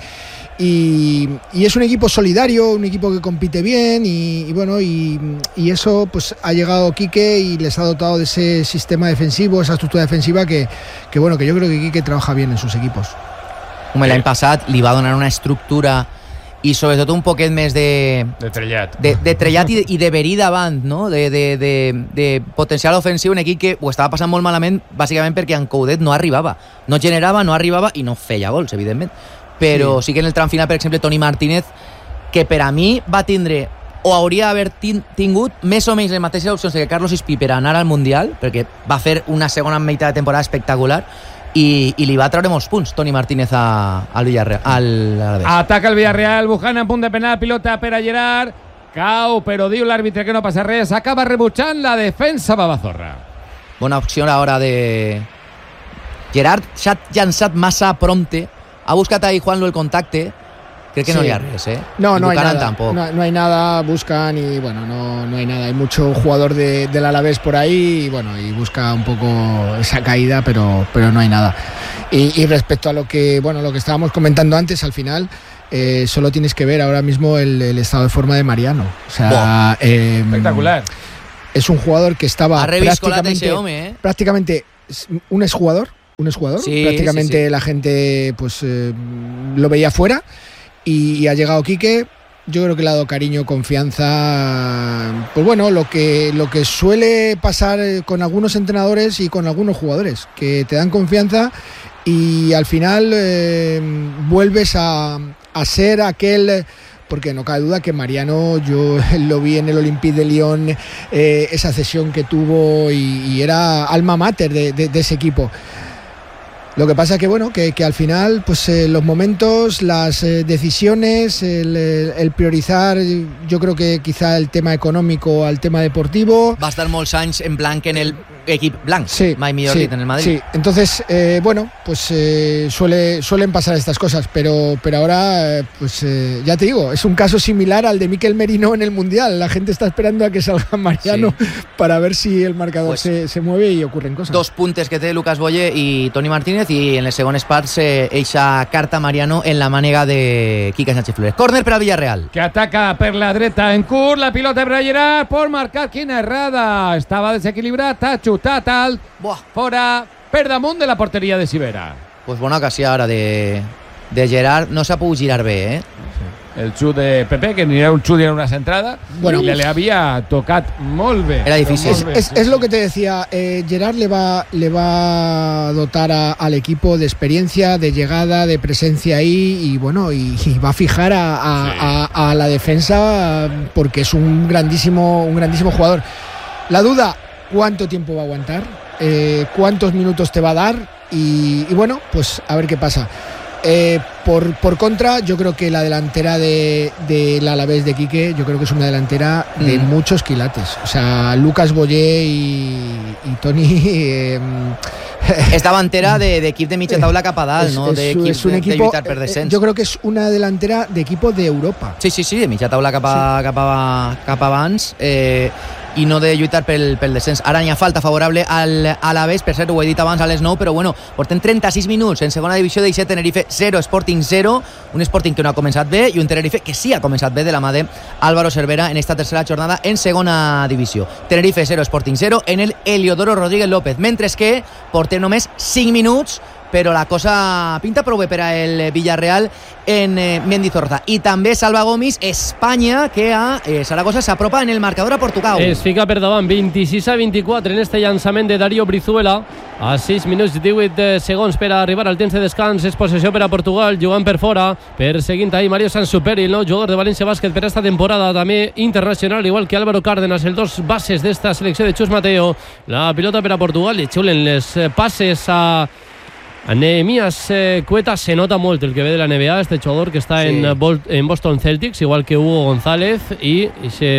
Y, y es un equipo solidario, un equipo que compite bien y, y bueno y, y eso pues ha llegado Quique y les ha dotado de ese sistema defensivo, esa estructura defensiva que, que bueno que yo creo que Quique trabaja bien en sus equipos. Home, l'any passat li va donar una estructura i sobretot un poquet més de... De trellat. De, de trellat i de, i de verí davant, no? De, de, de, de potencial ofensiu, un equip que ho estava passant molt malament, bàsicament perquè en Coudet no arribava. No generava, no arribava i no feia gols, evidentment. Però sí, sí que en el tram final, per exemple, Toni Martínez, que per a mi va tindre o hauria d'haver tingut més o menys les mateixes opcions que Carlos Ispí per anar al Mundial, perquè va fer una segona meitat de temporada espectacular, i, i li va treure molts punts Toni Martínez a, al Villarreal. Al, al Ataca el Villarreal, Buchanan en punt de penal, pilota per a Gerard, cau, però diu l'àrbitre que no passa res, acaba rebutjant la defensa Babazorra. Bona opció a l'hora de... Gerard s'ha llançat massa prompte, ha buscat ahí Juanlo el contacte. Creo que sí. No hay res, ¿eh? No, no hay nada. Tampoco. No, no hay nada, buscan y bueno, no, no hay nada. Hay mucho jugador de, del Alavés por ahí y bueno, y busca un poco esa caída, pero, pero no hay nada. Y, y respecto a lo que, bueno, lo que estábamos comentando antes, al final, eh, solo tienes que ver ahora mismo el, el estado de forma de Mariano. O sea, eh, espectacular. Es un jugador que estaba prácticamente, ese hombre, ¿eh? prácticamente un exjugador, un exjugador. Sí, prácticamente sí, sí. La gente pues eh, lo veía fuera. Y ha llegado Quique, yo creo que le ha dado cariño, confianza, pues bueno, lo que, lo que suele pasar con algunos entrenadores y con algunos jugadores, que te dan confianza y al final eh, vuelves a, a ser aquel... Porque no cabe duda que Mariano, yo lo vi en el Olympique de Lyon, eh, esa cesión que tuvo y, y era alma mater de, de, de ese equipo. Lo que pasa que bueno, que, que al final, pues eh, los momentos, las eh, decisiones, el, el priorizar, yo creo que quizá el tema económico al tema deportivo. Va a estar molts anys en blanc en el equipo blanc, sí, mai millor sí, dit, en el Madrid. Sí, entonces, eh, bueno, pues eh, suele, suelen pasar estas cosas, pero, pero ahora, eh, pues eh, ya te digo, es un caso similar al de Mikel Merino en el Mundial. La gente está esperando a que salga Mariano sí. para ver si el marcador pues, se, se mueve y ocurren cosas. Dos puntes que té Lucas Boye i Toni Martínez, i en les segones parts eh, eixa carta Mariano en la mànega de Quique Sánchez Flores. Córner per al Villarreal. Que ataca per la dreta en curt, la pilota per a Gerard, por marcar, quina errada. Estava desequilibrat, ha xutat alt, Buah. fora, per damunt de la porteria de Sivera. Pues bona ocasió ara de, de Gerard, no s'ha pogut girar bé, eh? El xut de Pepe, que ni era un xut ni era una centrada, bueno, y le, le había tocat molt bé. Era difícil. Es, es, es lo que te decía, eh, Gerard le va, le va a dotar a, al equipo de experiencia, de llegada, de presencia ahí y bueno, y, y va a fijar a, a, sí. a, a la defensa porque es un grandísimo, un grandísimo jugador. La duda, ¿cuánto tiempo va a aguantar? Eh, ¿Cuántos minutos te va a dar? Y, y bueno, pues a ver qué pasa. Eh, por, por contra, yo creo que la delantera de, de la Alavés de Quique, yo creo que es una delantera de mm. muchos quilates. O sea, Lucas Boye y, y Toni... Eh, es davantera de, de equip de mitja taula cap a dalt, es, no? Es, de equip es un de, equipo, de lluitar per descens. Yo creo que es una delantera de equipo de Europa. Sí, sí, sí, de mitja taula cap, a, sí. cap, a, cap abans. Eh, i no de lluitar pel, pel descens. Ara hi ha falta favorable al Alavés, per cert, ho he dit abans a les nou, però bueno, portem trenta-sis minuts en segona divisió, d'eixe Tenerife zero, Sporting zero, un Sporting que no ha començat bé i un Tenerife que sí ha començat bé de la mà de Álvaro Cervera en esta tercera jornada en segona divisió. Tenerife zero, Sporting zero en el Heliodoro Rodríguez López, mentre que portem només cinc minuts, però la cosa pinta prou bé per al Villarreal en eh, Mendizorroza. I també Salva Gomis, Espanya, que a eh, Saragossa s'apropa en el marcador a Portugal. Es fica per davant, vint-i-sis a vint-i-quatre en este llançament de Darío Brizuela. A sis minuts divuit segons per a arribar al temps de descans. És possessió per a Portugal, jugant per fora, perseguint ahí Mario Sansuperi, el nou jugador de València Bàsquet per esta temporada, també internacional, igual que Álvaro Cárdenas, els dos bases d'esta selecció de Chus Mateo. La pilota per a Portugal, li xulen les passes a Nehemías eh, Cueta. Se nota molt el que ve de la N B A, este jugador que està sí. en, Bol en Boston Celtics, igual que Hugo González, i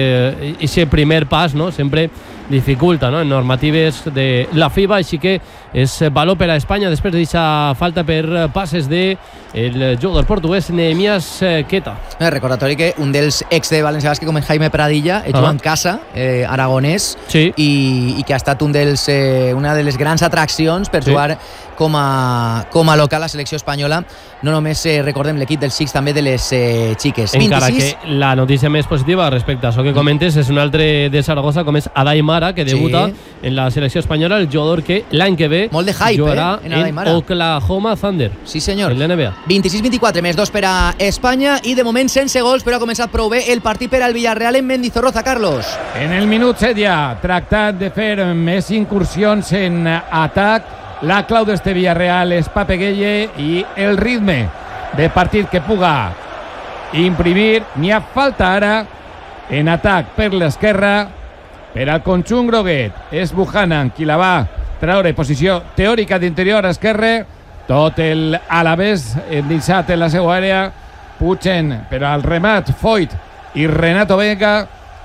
ese primer pas, no? Sempre dificulta, no? En normatives de la FIBA, així que és valor per a Espanya després d'aquesta falta per passes de el jugador portuguès Nehemías Queta. Eh, recordatori que un dels ex de València Bàsquet, com en Jaime Pradilla, he jugat en casa, eh, aragonès, sí. i, i que ha estat un dels, eh, una de les grans atraccions per sí. jugar com a, com a local a la selecció espanyola. No només eh, recordem l'equip dels Six, també de les eh, xiques. Encara vint-i-sis que la notícia més positiva respecte a això que comentes és un altre de Saragossa, com és Adai Mara, que debuta sí. en la selecció espanyola, el jugador que l'any que ve B. Molt de hype, jugarà eh? En, en Oklahoma Thunder. Sí, senyor. En l'N B A. vint-i-sis vint-i-quatre més dos per a Espanya i de moment sense gols, però ha començat prou bé el partit per al Villarreal en Mendizorroza, Carlos. En el minut set ja, tractat de fer més incursions en atac. La clau d'este Villarreal és Pape Gueye i el ritme de partit que puga imprimir. N'hi ha falta ara en atac per l'esquerra per al conjunt groguet. És Buchanan qui la va treure, posició teòrica d'interior esquerre. Tot el Alavés endinsat en la seva àrea. Pugen per al remat Foyt i Renato Vega.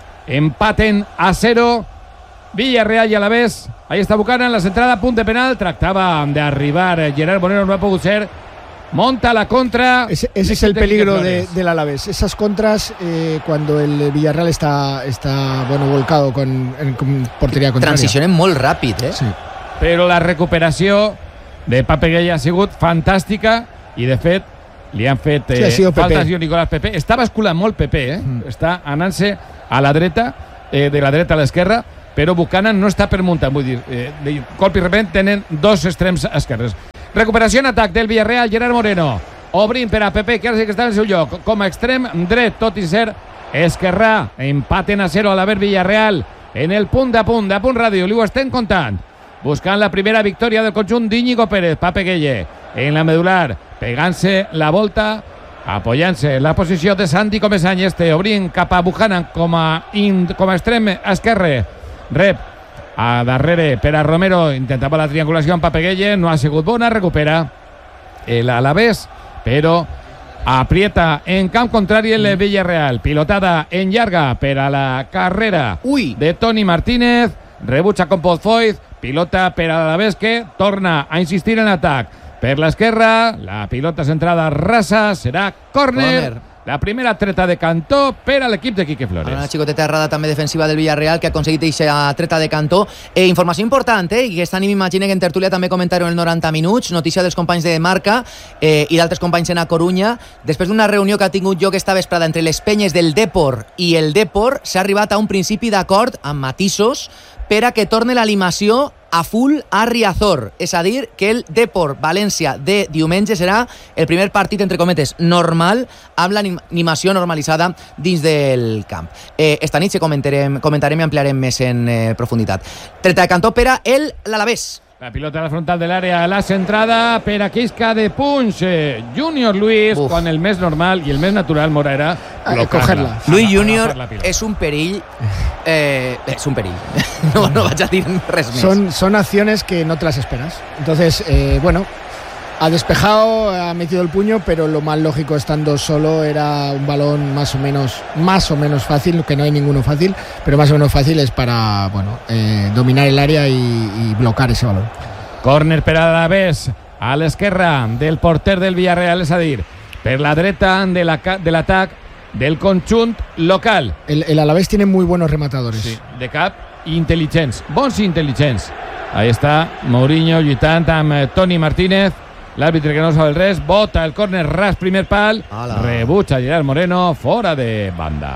Empaten a zero. Villarreal i Alavés. Ahí està Buchanan, la centrada, punt de penal. Tractava d'arribar Gerard Moreno, no ha pogut ser. Monta la contra. Ese, ese es el peligro de, del Alavés. Esas contras eh, cuando el Villarreal está, está bueno, volcado con, en, con portería contraria. Transicionen molt ràpid, eh? Sí. Però la recuperació de Pape Gueye ha sigut fantàstica i, de fet, li han fet eh, sí, faltes a Nicolás Pepe. Està basculant molt Pepe, eh? Mm. Està anant-se a la dreta, eh, de la dreta a l'esquerra, però Buchanan no està per muntar. Vull dir, eh, de colp i repent tenen dos extrems esquerres. Recuperació en atac del Villarreal, Gerard Moreno. Obrint per a Pepe, que ara sí que està en el seu lloc. Com a extrem dret, tot i ser esquerrà. Empaten a zero a l'haver Villarreal. En el punt de punt, de punt ràdio, li ho estem contant. Buscant la primera victòria del conjunt d'Íñigo Pérez. Pape Gueye en la medular, pegant-se la volta, apoyant-se en la posició de Santi Comesany. Este obrint cap a Buchanan com a, in, com a extrem esquerre. Rep a darrere per a Romero, intentava la triangulació amb Pape Gueye, no ha sigut bona, recupera el Alavés, però aprieta en camp contrari el Villarreal. Pilotada en llarga per a la carrera Ui. de Toni Martínez, rebutja con Podfoiz, pilota per a l'Alavés que torna a insistir en atac. Per l'esquerra, la pilota centrada rasa, serà córner. Córner. La primera treta de Cantó per a l'equip de Quique Flores. Una xicoteta errada també defensiva del Villarreal que ha aconseguit aquesta treta de Cantó. Eh, informació important, eh? I que estan, m'imagino que en tertúlia també comentaron el noranta minuts. Notícia dels companys de Marca eh, i d'altres companys en A Corunya. Després d'una reunió que ha tingut lloc esta vesprada entre les penyes del Depor i el Depor, s'ha arribat a un principi d'acord amb matisos per a que torne l'animació a full a Riazor. És a dir, que el Depor València de diumenge serà el primer partit, entre cometes, normal, amb l'animació normalitzada dins del camp. Eh, esta nit se comentarem, comentarem i ampliarem més en eh, profunditat. Treta de Cantó per a el l'Alavés. La pilota a la frontal del área, la centrada per a Quisca de Punch. Junior Luis, Uf. quan el més normal i el més natural mora era cogerla. Luis Junior és un perill. Eh, és un perill. No, no vaig a dir res més. Son, son acciones que no te las esperas. Entonces, eh, bueno, ha despejado, ha metido el puño, pero lo más lógico estando solo era un balón más o menos, más o menos fácil, que no hay ninguno fácil, pero más o menos fácil es para, bueno, eh, dominar el área y, y bloquear ese balón. Córner per a l'Alavés, a l'esquerra del porter del Villarreal, és a dir, per la dreta de l'atac la, de del conjunt local. El, el Alavés tiene muy buenos rematadores. Sí, de cap intel·ligents, bons i intel·ligents. Ahí està Mourinho lluitant amb Toni Martínez. L'àrbitre que no sabe el res, bota el córner ras primer pal, Ala. rebutja Gerard Moreno, fora de banda.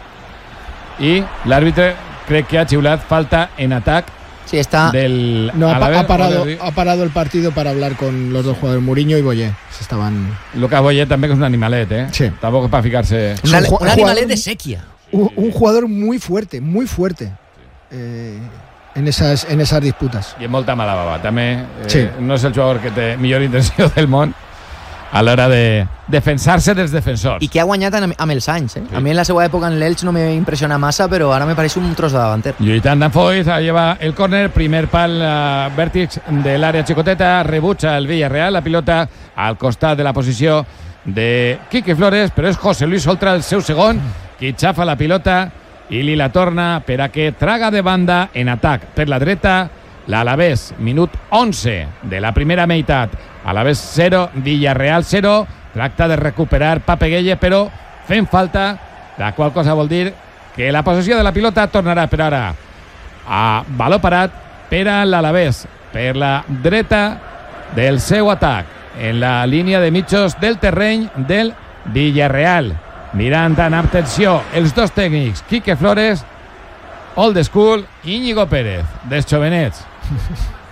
I l'àrbitre crec que ha xiulat falta en atac. Sí, está. Del no, ha, Alavés, ha, parado, ha parado el partido para hablar con los dos jugadores, Mourinho y Boyé. Se estaban... Lucas Boyé també que és un animalet, eh? Sí. Tampoc és para ficar-se. Un, un, un animalet de sequía. Un, un jugador muy fuerte, muy fuerte. Eh, en esas, en esas disputas. I amb molta mala bava. També eh, sí. no és el jugador que té millor intenció del món a l'hora de defensar-se dels defensors. I que ha guanyat amb, amb els anys. Eh? Sí. A mi en la seva època en l'Elx no m'impressiona massa, però ara me pareix un tros de davanter. Lluitant d'en Foyt, lleva el córner, primer pal uh, vèrtex de l'àrea xicoteta, rebutja el Villarreal, la pilota al costat de la posició de Quique Flores, però és José Luis Oltra el seu segon, qui xafa la pilota i li la torna per a que traga de banda en atac per la dreta l'Alavés. Minut onze de la primera meitat. Alavés zero, Villarreal zero. Tracta de recuperar Pape Gueye, però fent falta, la qual cosa vol dir que la possessió de la pilota tornarà per ara a valor parat per a l'Alavés, per la dreta del seu atac, en la línia de mitjos del terreny del Villarreal. Mirant amb atenció els dos tècnics, Quique Flores, Old School, Íñigo Pérez, dels jovenets.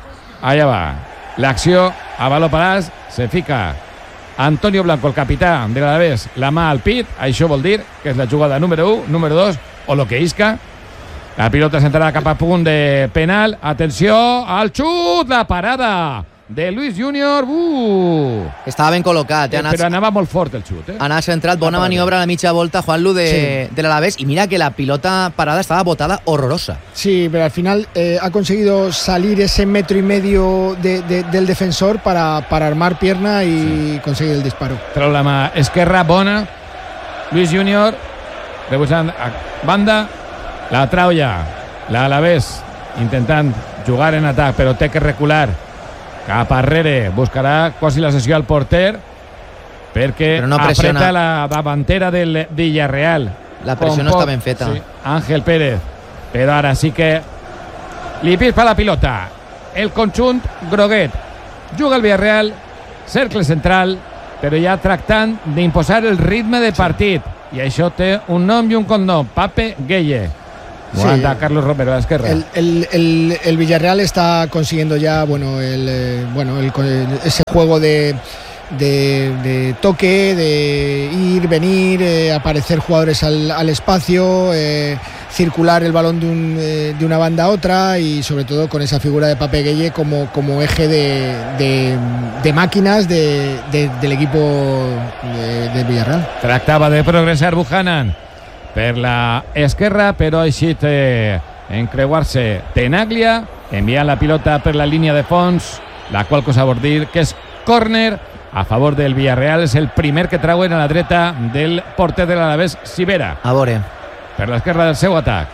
allà va. L'acció a Baló Palàs se fica Antonio Blanco, el capità de l'Alavés, la mà al pit. Això vol dir que és la jugada número u, número dos, o lo que isca. La pilota s'entrarà cap a punt de penal. Atenció al xut, la parada de Luis Junior. Uh! Estava ben col·locat. Eh? Eh, però anava molt fort el xut. Eh? Anava centrat, bona maniobra a la mitja volta, Juanlu, de, sí. de l'Alavés. Y mira que la pilota parada estaba botada horrorosa. Sí, pero al final eh, ha conseguido salir ese metro y medio de, de, del defensor para, para armar pierna y sí. conseguir el disparo. Trau la mà esquerra, bona. Luis Junior, rebusant a banda. La trau ja. L'Alavés intentant jugar en atac, però té que recular cap arrere. Buscarà quasi la sessió al porter perquè no apreta la davantera del Villarreal. La pressió no està ben feta. Sí. Ángel Pérez. Però ara sí que li pispa la pilota. El conjunt groguet. Juga el Villarreal, cercle central, però ja tractant d'imposar el ritme de partit. I això té un nom i un cognom. Pape Gueye. Sí, Carlos Romero a la izquierda. El, el, el, el Villarreal está consiguiendo ya bueno, el, eh, bueno el, el, ese juego de, de, de toque, de ir, venir, eh, aparecer jugadores al, al espacio, eh, circular el balón de, un, eh, de una banda a otra y sobre todo con esa figura de Pape Gueye como, como eje de, de, de máquinas de, de, del equipo de, de Villarreal. Tractava de progressar Buchanan per la esquerra, però ha eixit eh, encreuar-se Tenaglia, enviant la pilota per la línia de fons, la qual cosa vol dir que és córner a favor del Villarreal. És el primer que trauen a la dreta del porter de l'Alavés, Sivera. A veure. Per l'esquerra del seu atac.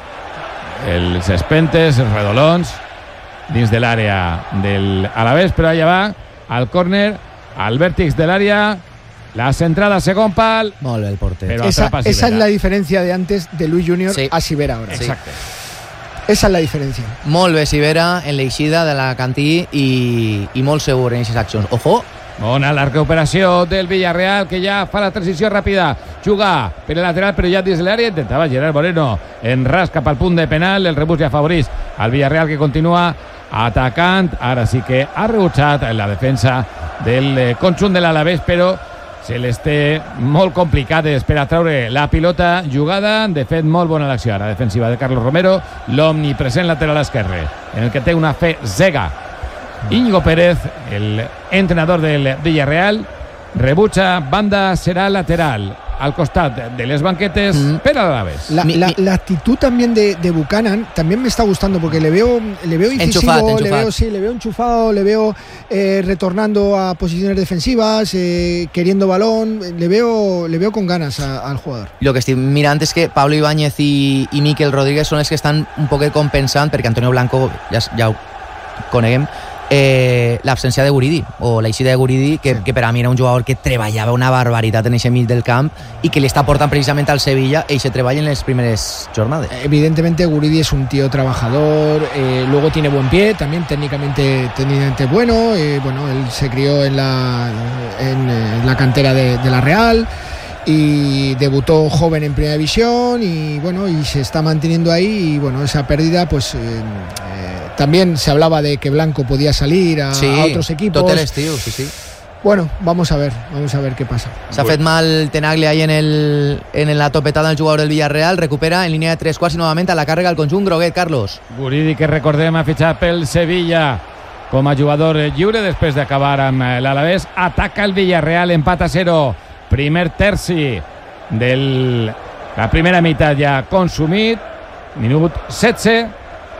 Els espentes, els redolons, dins de l'àrea del Alavés, però allà va, al córner, al vèrtex de l'àrea. La centrada, segon pal. Molt bé el porter. Esa, esa es la diferencia de antes de Luis Junior sí. a Sivera ahora. Exacte. Esa es la diferència. Molt bé Sivera en l'eixida de la Cantí i, i molt segur en aquestes accions. Ojo. Bona la recuperació del Villarreal, que ja fa la transició ràpida. Juga per el lateral, però ja dins l'àrea. Intentava Gerard Moreno en ras cap al punt de penal. El rebús ja afavorís al Villarreal, que continua atacant. Ara sí que ha rebutjat en la defensa del conjunt de l'Alavés, però se les té molt complicades per a traure la pilota jugada. De fet, molt bona l'acció ara defensiva de Carlos Romero, l'omnipresent lateral esquerre, en el que té una fe cega. Íñigo Pérez, el entrenador del Villarreal, rebutja, banda serà lateral al costat de les banquetes mm. per a l'Alavés. La, la, la actitud también de, de Buchanan también me está gustando porque le veo, le veo incisivo, enchufat, enchufat. le veo, sí, le veo enchufado, le veo eh, retornando a posiciones defensivas, eh, queriendo balón, le veo, le veo con ganas a, al jugador. Lo que estic mirant és que Pablo Ibáñez i, i Miquel Rodríguez són els que estan un poquet compensant, perquè Antonio Blanco ja, ja ho coneguem, Eh, l'absència de Guridi o l'eixida de Guridi, que, sí. que per a mi era un jugador que treballava una barbaritat en aquest mig del camp i que li està portant precisament al Sevilla i se treballa en les primeres jornades. Evidentemente Guridi es un tío trabajador, eh, luego tiene buen pie, también técnicamente, técnicamente bueno, eh, bueno, él se crió en la, en, en la cantera de, de la Real y debutó joven en Primera División y bueno, y se está manteniendo ahí y bueno, esa pérdida pues eh, eh, también se hablaba de que Blanco podía salir a, sí, a otros equipos. Tot l'estiu, sí, sí. Bueno, vamos a ver, vamos a ver qué pasa. S'ha fet mal Tenaglia ahí en, el, en la topetada del jugador del Villarreal, recupera en línia de tres quarts i novament a la càrrega el conjunt groguet, Carlos. Guridi, que recordem, ha fitxat pel Sevilla com a jugador lliure després d'acabar amb l'Alavés. Ataca el Villarreal, empat a zero. Primer terci de la primera meitat ja consumit. Minut setze.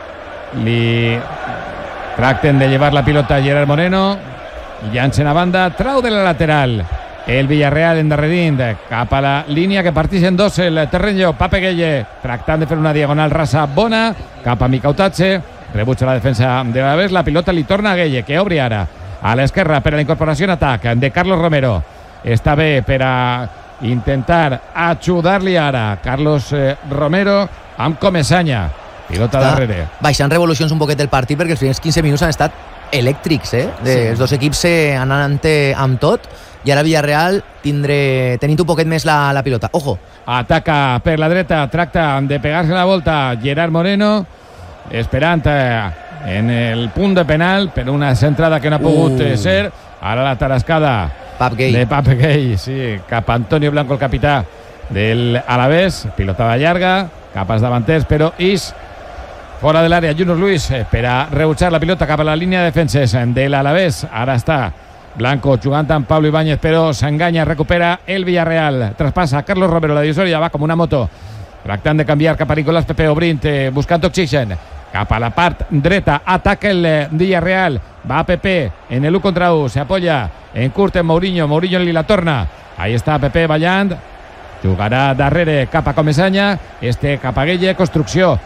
Li tracten de llevar la pilota a Gerard Moreno, llancen a banda, trau de la lateral el Villarreal endarrerint cap a la línia que partix en dos el terreny. Pape Gueye tractant de fer una diagonal rasa bona cap a Micautatge, rebutja la defensa de l'Alavés, la pilota li torna a Gueye, que obri ara a l'esquerra per a la incorporació en atac de Carlos Romero. Està bé per a intentar ajudar-li ara Carlos eh, Romero amb Comesaña. Pilota darrere. Baixant revolucions un poquet del partit perquè els primers quinze minuts han estat elèctrics, eh? De, sí. Els dos equips eh, han anat amb tot i ara Villarreal tindré, tenint un poquet més la, la pilota. Ojo. Ataca per la dreta, tracta de pegar-se la volta Gerard Moreno, esperant eh, en el punt de penal, però una centrada que no ha pogut uh. ser. Ara la tarascada Pap Gay. de Pap Gay, sí, cap a Antonio Blanco, el capità del Alavés. Pilotada llarga, cap als davanters, però is fora de l'àrea. Yunus Luis per a rebutjar la pilota cap a la línia de defenses de l'Alavés. Ara està Blanco jugant amb Pablo Ibáñez, però s'enganya, recupera el Villarreal. Traspassa Carlos Romero, la divisòria va com una moto, tractant de canviar cap a Nicolás Pepe Obrint, eh, buscant oxigen. Cap a la part dreta, ataca el Villarreal. Va Pepe en el u contra u, se apoya en curt en Mourinho. Mourinho li la torna. Ahí està Pepe ballant. Jugarà darrere cap a Comesaña. Este cap a Gueye, construcció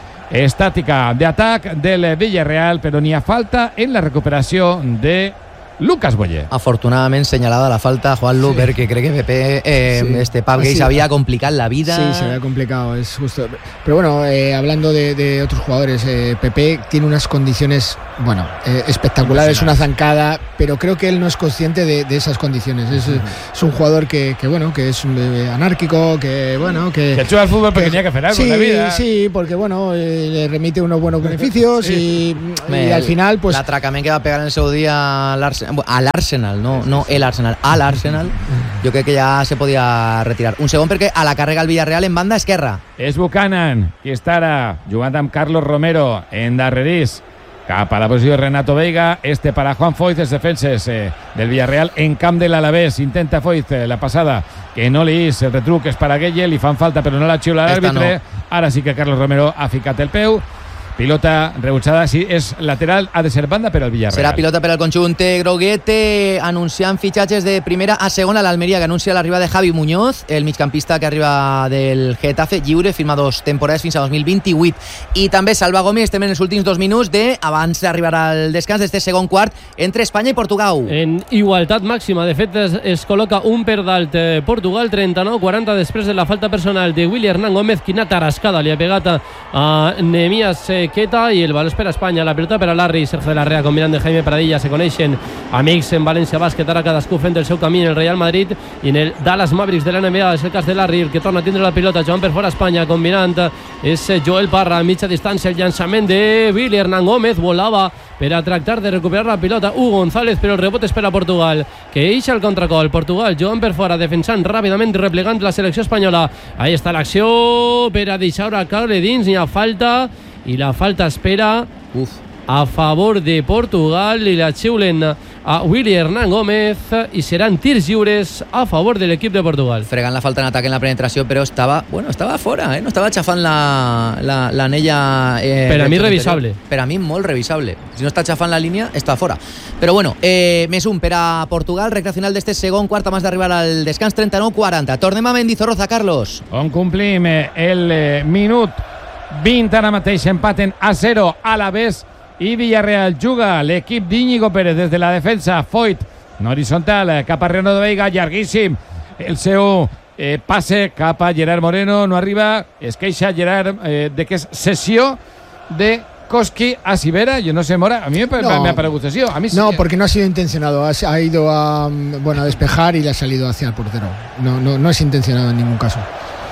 estàtica d'atac del Villarreal, però n'hi ha falta en la recuperació de Lucas Boye. Afortunadamente señalada la falta Juan Lu, sí. que cree que Pepe eh, sí. este Pap Gay se había complicado la vida. Sí, se había complicado, es justo. Pero bueno, eh, hablando de, de otros jugadores, eh, Pepe tiene unas condiciones, bueno, eh, espectaculares, una zancada, pero creo que él no es consciente de, de esas condiciones. Es, uh-huh. es un jugador que, que bueno, que es eh, anárquico, que bueno, que que juega al fútbol porque tenía que hacer algo sí, en la vida. Sí, porque bueno, eh, le remite unos buenos beneficios sí. y, y al final pues l'atracament que va pegar en el seu dia al Arsenal, al Arsenal, no, no el Arsenal, al Arsenal, jo crec que ja se podia retirar. Un segon perquè a la càrrega el Villarreal en banda esquerra. És Buchanan, qui està ara jugant amb Carlos Romero en darrerís. Cap a la posició de Renato Veiga, este para Juan Foyth, els defenses eh, del Villarreal en camp de l'Alavés. Intenta Foyth eh, la passada, que no li és, el retruc és per a Gueye, li fan falta però no la xiula l'àrbitre. No. Ara sí que Carlos Romero ha ficat el peu. Pilota rebutjada, si és lateral, ha de ser banda per al Villarreal. Serà pilota per al conjunt groguete, anunciant fitxatges de primera a segona. L'Almeria, que anuncia l'arribada de Javi Muñoz, el migcampista que arriba del Getafe, lliure, firma dos temporades fins a dos mil vint-i-vuit. I també Salva Gómez, estem en els últims dos minuts de, abans d'arribar al descans d'este segon quart, entre Espanya i Portugal. En igualtat màxima, de fet es, es col·loca un per dalt eh, Portugal, trenta-nou quaranta després de la falta personal de Willy Hernán Gómez. Quina tarascada li ha pegat a, a Nehemías eh, Queta, i el baló és per a Espanya. La pilota per a Larry, Sergio de Larrea combinant de Jaime Pradilla. Se coneixen amics en València Bàsquet, ara cadascú fent el seu camí en el Real Madrid i en el Dallas Mavericks de la N B A. És el cas de Larry, el que torna a tindre la pilota, jugant per fora Espanya, combinant és Joel Parra a mitja distància. El llançament de Willy Hernán Gómez, volava per a tractar de recuperar la pilota Hugo González, però el rebot és per a Portugal, que eixa el contracol. Portugal jugant per fora, defensant ràpidament, replegant la selecció espanyola. Ahí està l'acció per a deixar a caure dins. N'hi ha falta i la falta espera Uf. a favor de Portugal i la xiulen a Willy Hernán Gómez i seran tirs lliures a favor de l'equip de Portugal. Fregant la falta en atac en la penetració, però estava, bueno, estava fora, eh? No estava xafant la, la, l'anella eh, per a mi revisable interior. Per a mi molt revisable. Si no està xafant la línia, està fora. Però bueno, eh, més un per a Portugal, recta final d'este segon quart abans d'arribar al descans, trenta-nou quaranta. Tornem a Mendizorroza, Carlos. On complim el eh, minut vint, ara mateix empaten a zero a la vez i Villarreal juga l'equip d'Íñigo Pérez des de la defensa. Foyth en horitzontal cap a Renato Veiga, llarguíssim el seu eh, passe cap a Gerard Moreno, no arriba, es queixa Gerard eh, de que és sessió de Koski a Sivera. Yo no sé, Mora, a mí me, no, me ha parecido sesión. A mí no, sí. Porque no ha sido intencionado, ha, ha ido a, bueno, a despejar y le ha salido hacia el portero. No, no, no es intencionado en ningún caso.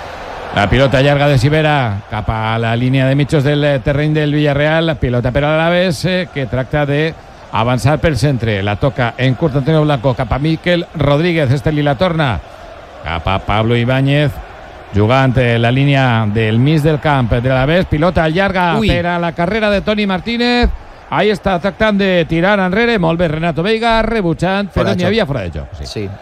La pilota llarga de Sivera cap a la línia de mitjos del terreny del Villarreal. La pilota per a l'Alavés, eh, que tracta de avançar pel centre. La toca en curt Antonio Blanco cap a Miquel Rodríguez. Este li la torna cap a Pablo Ibáñez, jugant la línia del mig del camp de l'Alavés. Pilota llarga Ui. per a la carrera de Toni Martínez. Ahí està tractant de tirar enrere. Molt bé Renato Veiga, rebutjant, però n'hi havia fora de joc. Sí. sí.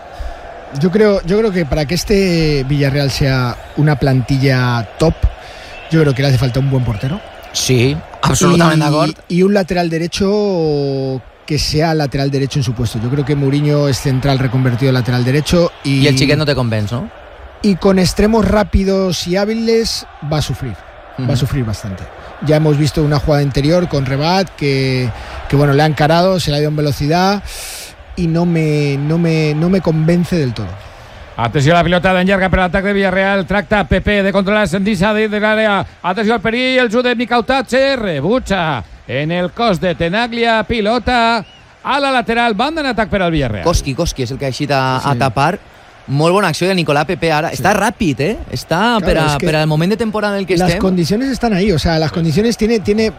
Yo creo, yo creo que para que este Villarreal sea una plantilla top, yo creo que le hace falta un buen portero. Sí, absolutamente de acuerdo. Y un lateral derecho que sea lateral derecho en su puesto. Yo creo que Mourinho es central reconvertido en lateral derecho. Y, y el Chiquet no te convence, ¿no? Y con extremos rápidos y hábiles va a sufrir. Uh-huh. Va a sufrir bastante. Ya hemos visto una jugada interior con Rebat que, que bueno, le ha encarado, se le ha ido en velocidad. Y no me, no, me, no me convence del todo. Atenció a la pilota d'en llarga per l'atac de Villarreal. Tracta Pepe de controlar Sendisa de, de l'àrea. Atenció al perill, el jut de Mikautatxe. Rebutja en el cos de Tenaglia. Pilota a la lateral. Banda en atac per al Villarreal. Koski, Koski és el que ha eixit a, sí. a tapar. Molt bona acció de Nicolás Pepe ara. Sí. Està ràpid, eh? Està claro, per, a, per al moment de temporada en el que las estem. Las condiciones están ahí. O sea, las condiciones tiene... tiene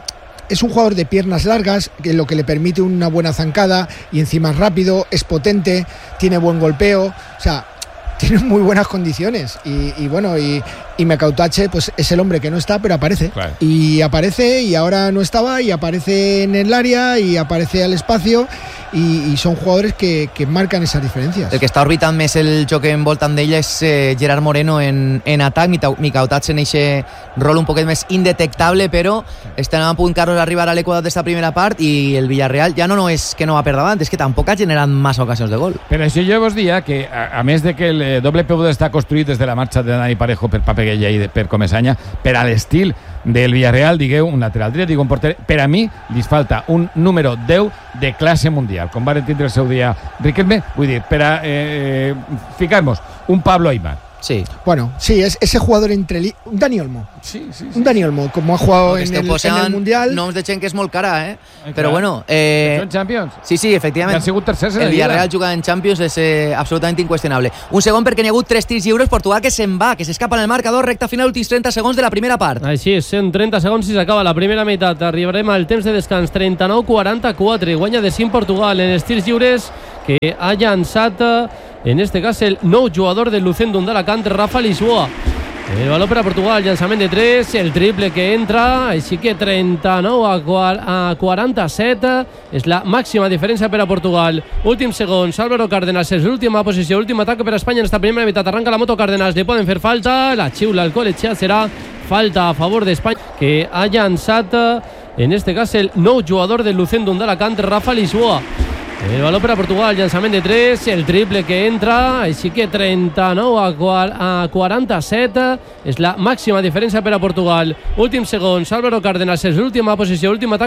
es un jugador de piernas largas, que lo que le permite una buena zancada y encima es rápido, es potente, tiene buen golpeo, o sea, tiene muy buenas condiciones y, y bueno, y, y Mekautache pues es el hombre que no está, pero aparece. Claro. Y aparece y ahora no estaba y aparece en el área y aparece al espacio y, y son jugadores que, que marcan esas diferencias. El que està orbitant més el joc en voltant d'ell és eh, Gerard Moreno en, en atac. Mekautache en aquest rol un poquet més indetectable, però estan a punt, Carlos, arribar a l'equador d'esta primera part i el Villarreal ja no, no és que no va per davant, és que tampoc ha generat massa ocasions de gol. Per això jo vos dia que, a, a més de que el eh, doble P U D està construït des de la marxa de Dani Parejo per Pape Gueye i de, per Comesaña, per a l'estil del Villarreal, digueu, un lateral dret, digue un porter, per a mi li falta un número deu de classe mundial, com van tindre el seu dia Riquelme, vull dir, per a eh, ficar-nos un Pablo Aimar. Sí. Bueno, sí, es ese jugador entre... Li... Un Dani Olmo. Sí, sí, sí. Un Dani Olmo, como ha jugado en el, en el Mundial. Noms de gent que és molt cara, eh? Ai, Però bueno... Eh... ¿Son Champions? Sí, sí, efectivament. Han sigut tercers en el la Villarreal jugar en Champions és eh, absolutament inqüestionable. Un segon perquè n'hi ha hagut tres tirs lliures, Portugal que se'n va, que s'escapa en el marcador, recta final, últims trenta segons de la primera part. Així és, en trenta segons i s'acaba la primera meitat. Arribarem al temps de descans, trenta-nou quaranta-quatre. Guanya de cinc Portugal en els tirs lliures que ha llançat... En este cas, el nou jugador del Lucendum d'Alacant, Rafa Lisboa. El baló per a Portugal, llançament de tres, el triple que entra, així que trenta-nou a quaranta-set és la màxima diferència per a Portugal. Últims segons, Álvaro Cárdenas és l'última posició, últim atac per a Espanya en esta primera meitat. Arranca la moto Cárdenas, li poden fer falta, la xiula al col·legiat serà falta a favor d'Espanya, que ha llançat, en este cas, el nou jugador del Lucendum d'Alacant, Rafa Lisboa. El baló per a Portugal, llançament de tres, el triple que entra, així que trenta-nou a quaranta-set és la màxima diferència per a Portugal. Últims segons, Álvaro Cárdenas és l'última posició, últim atac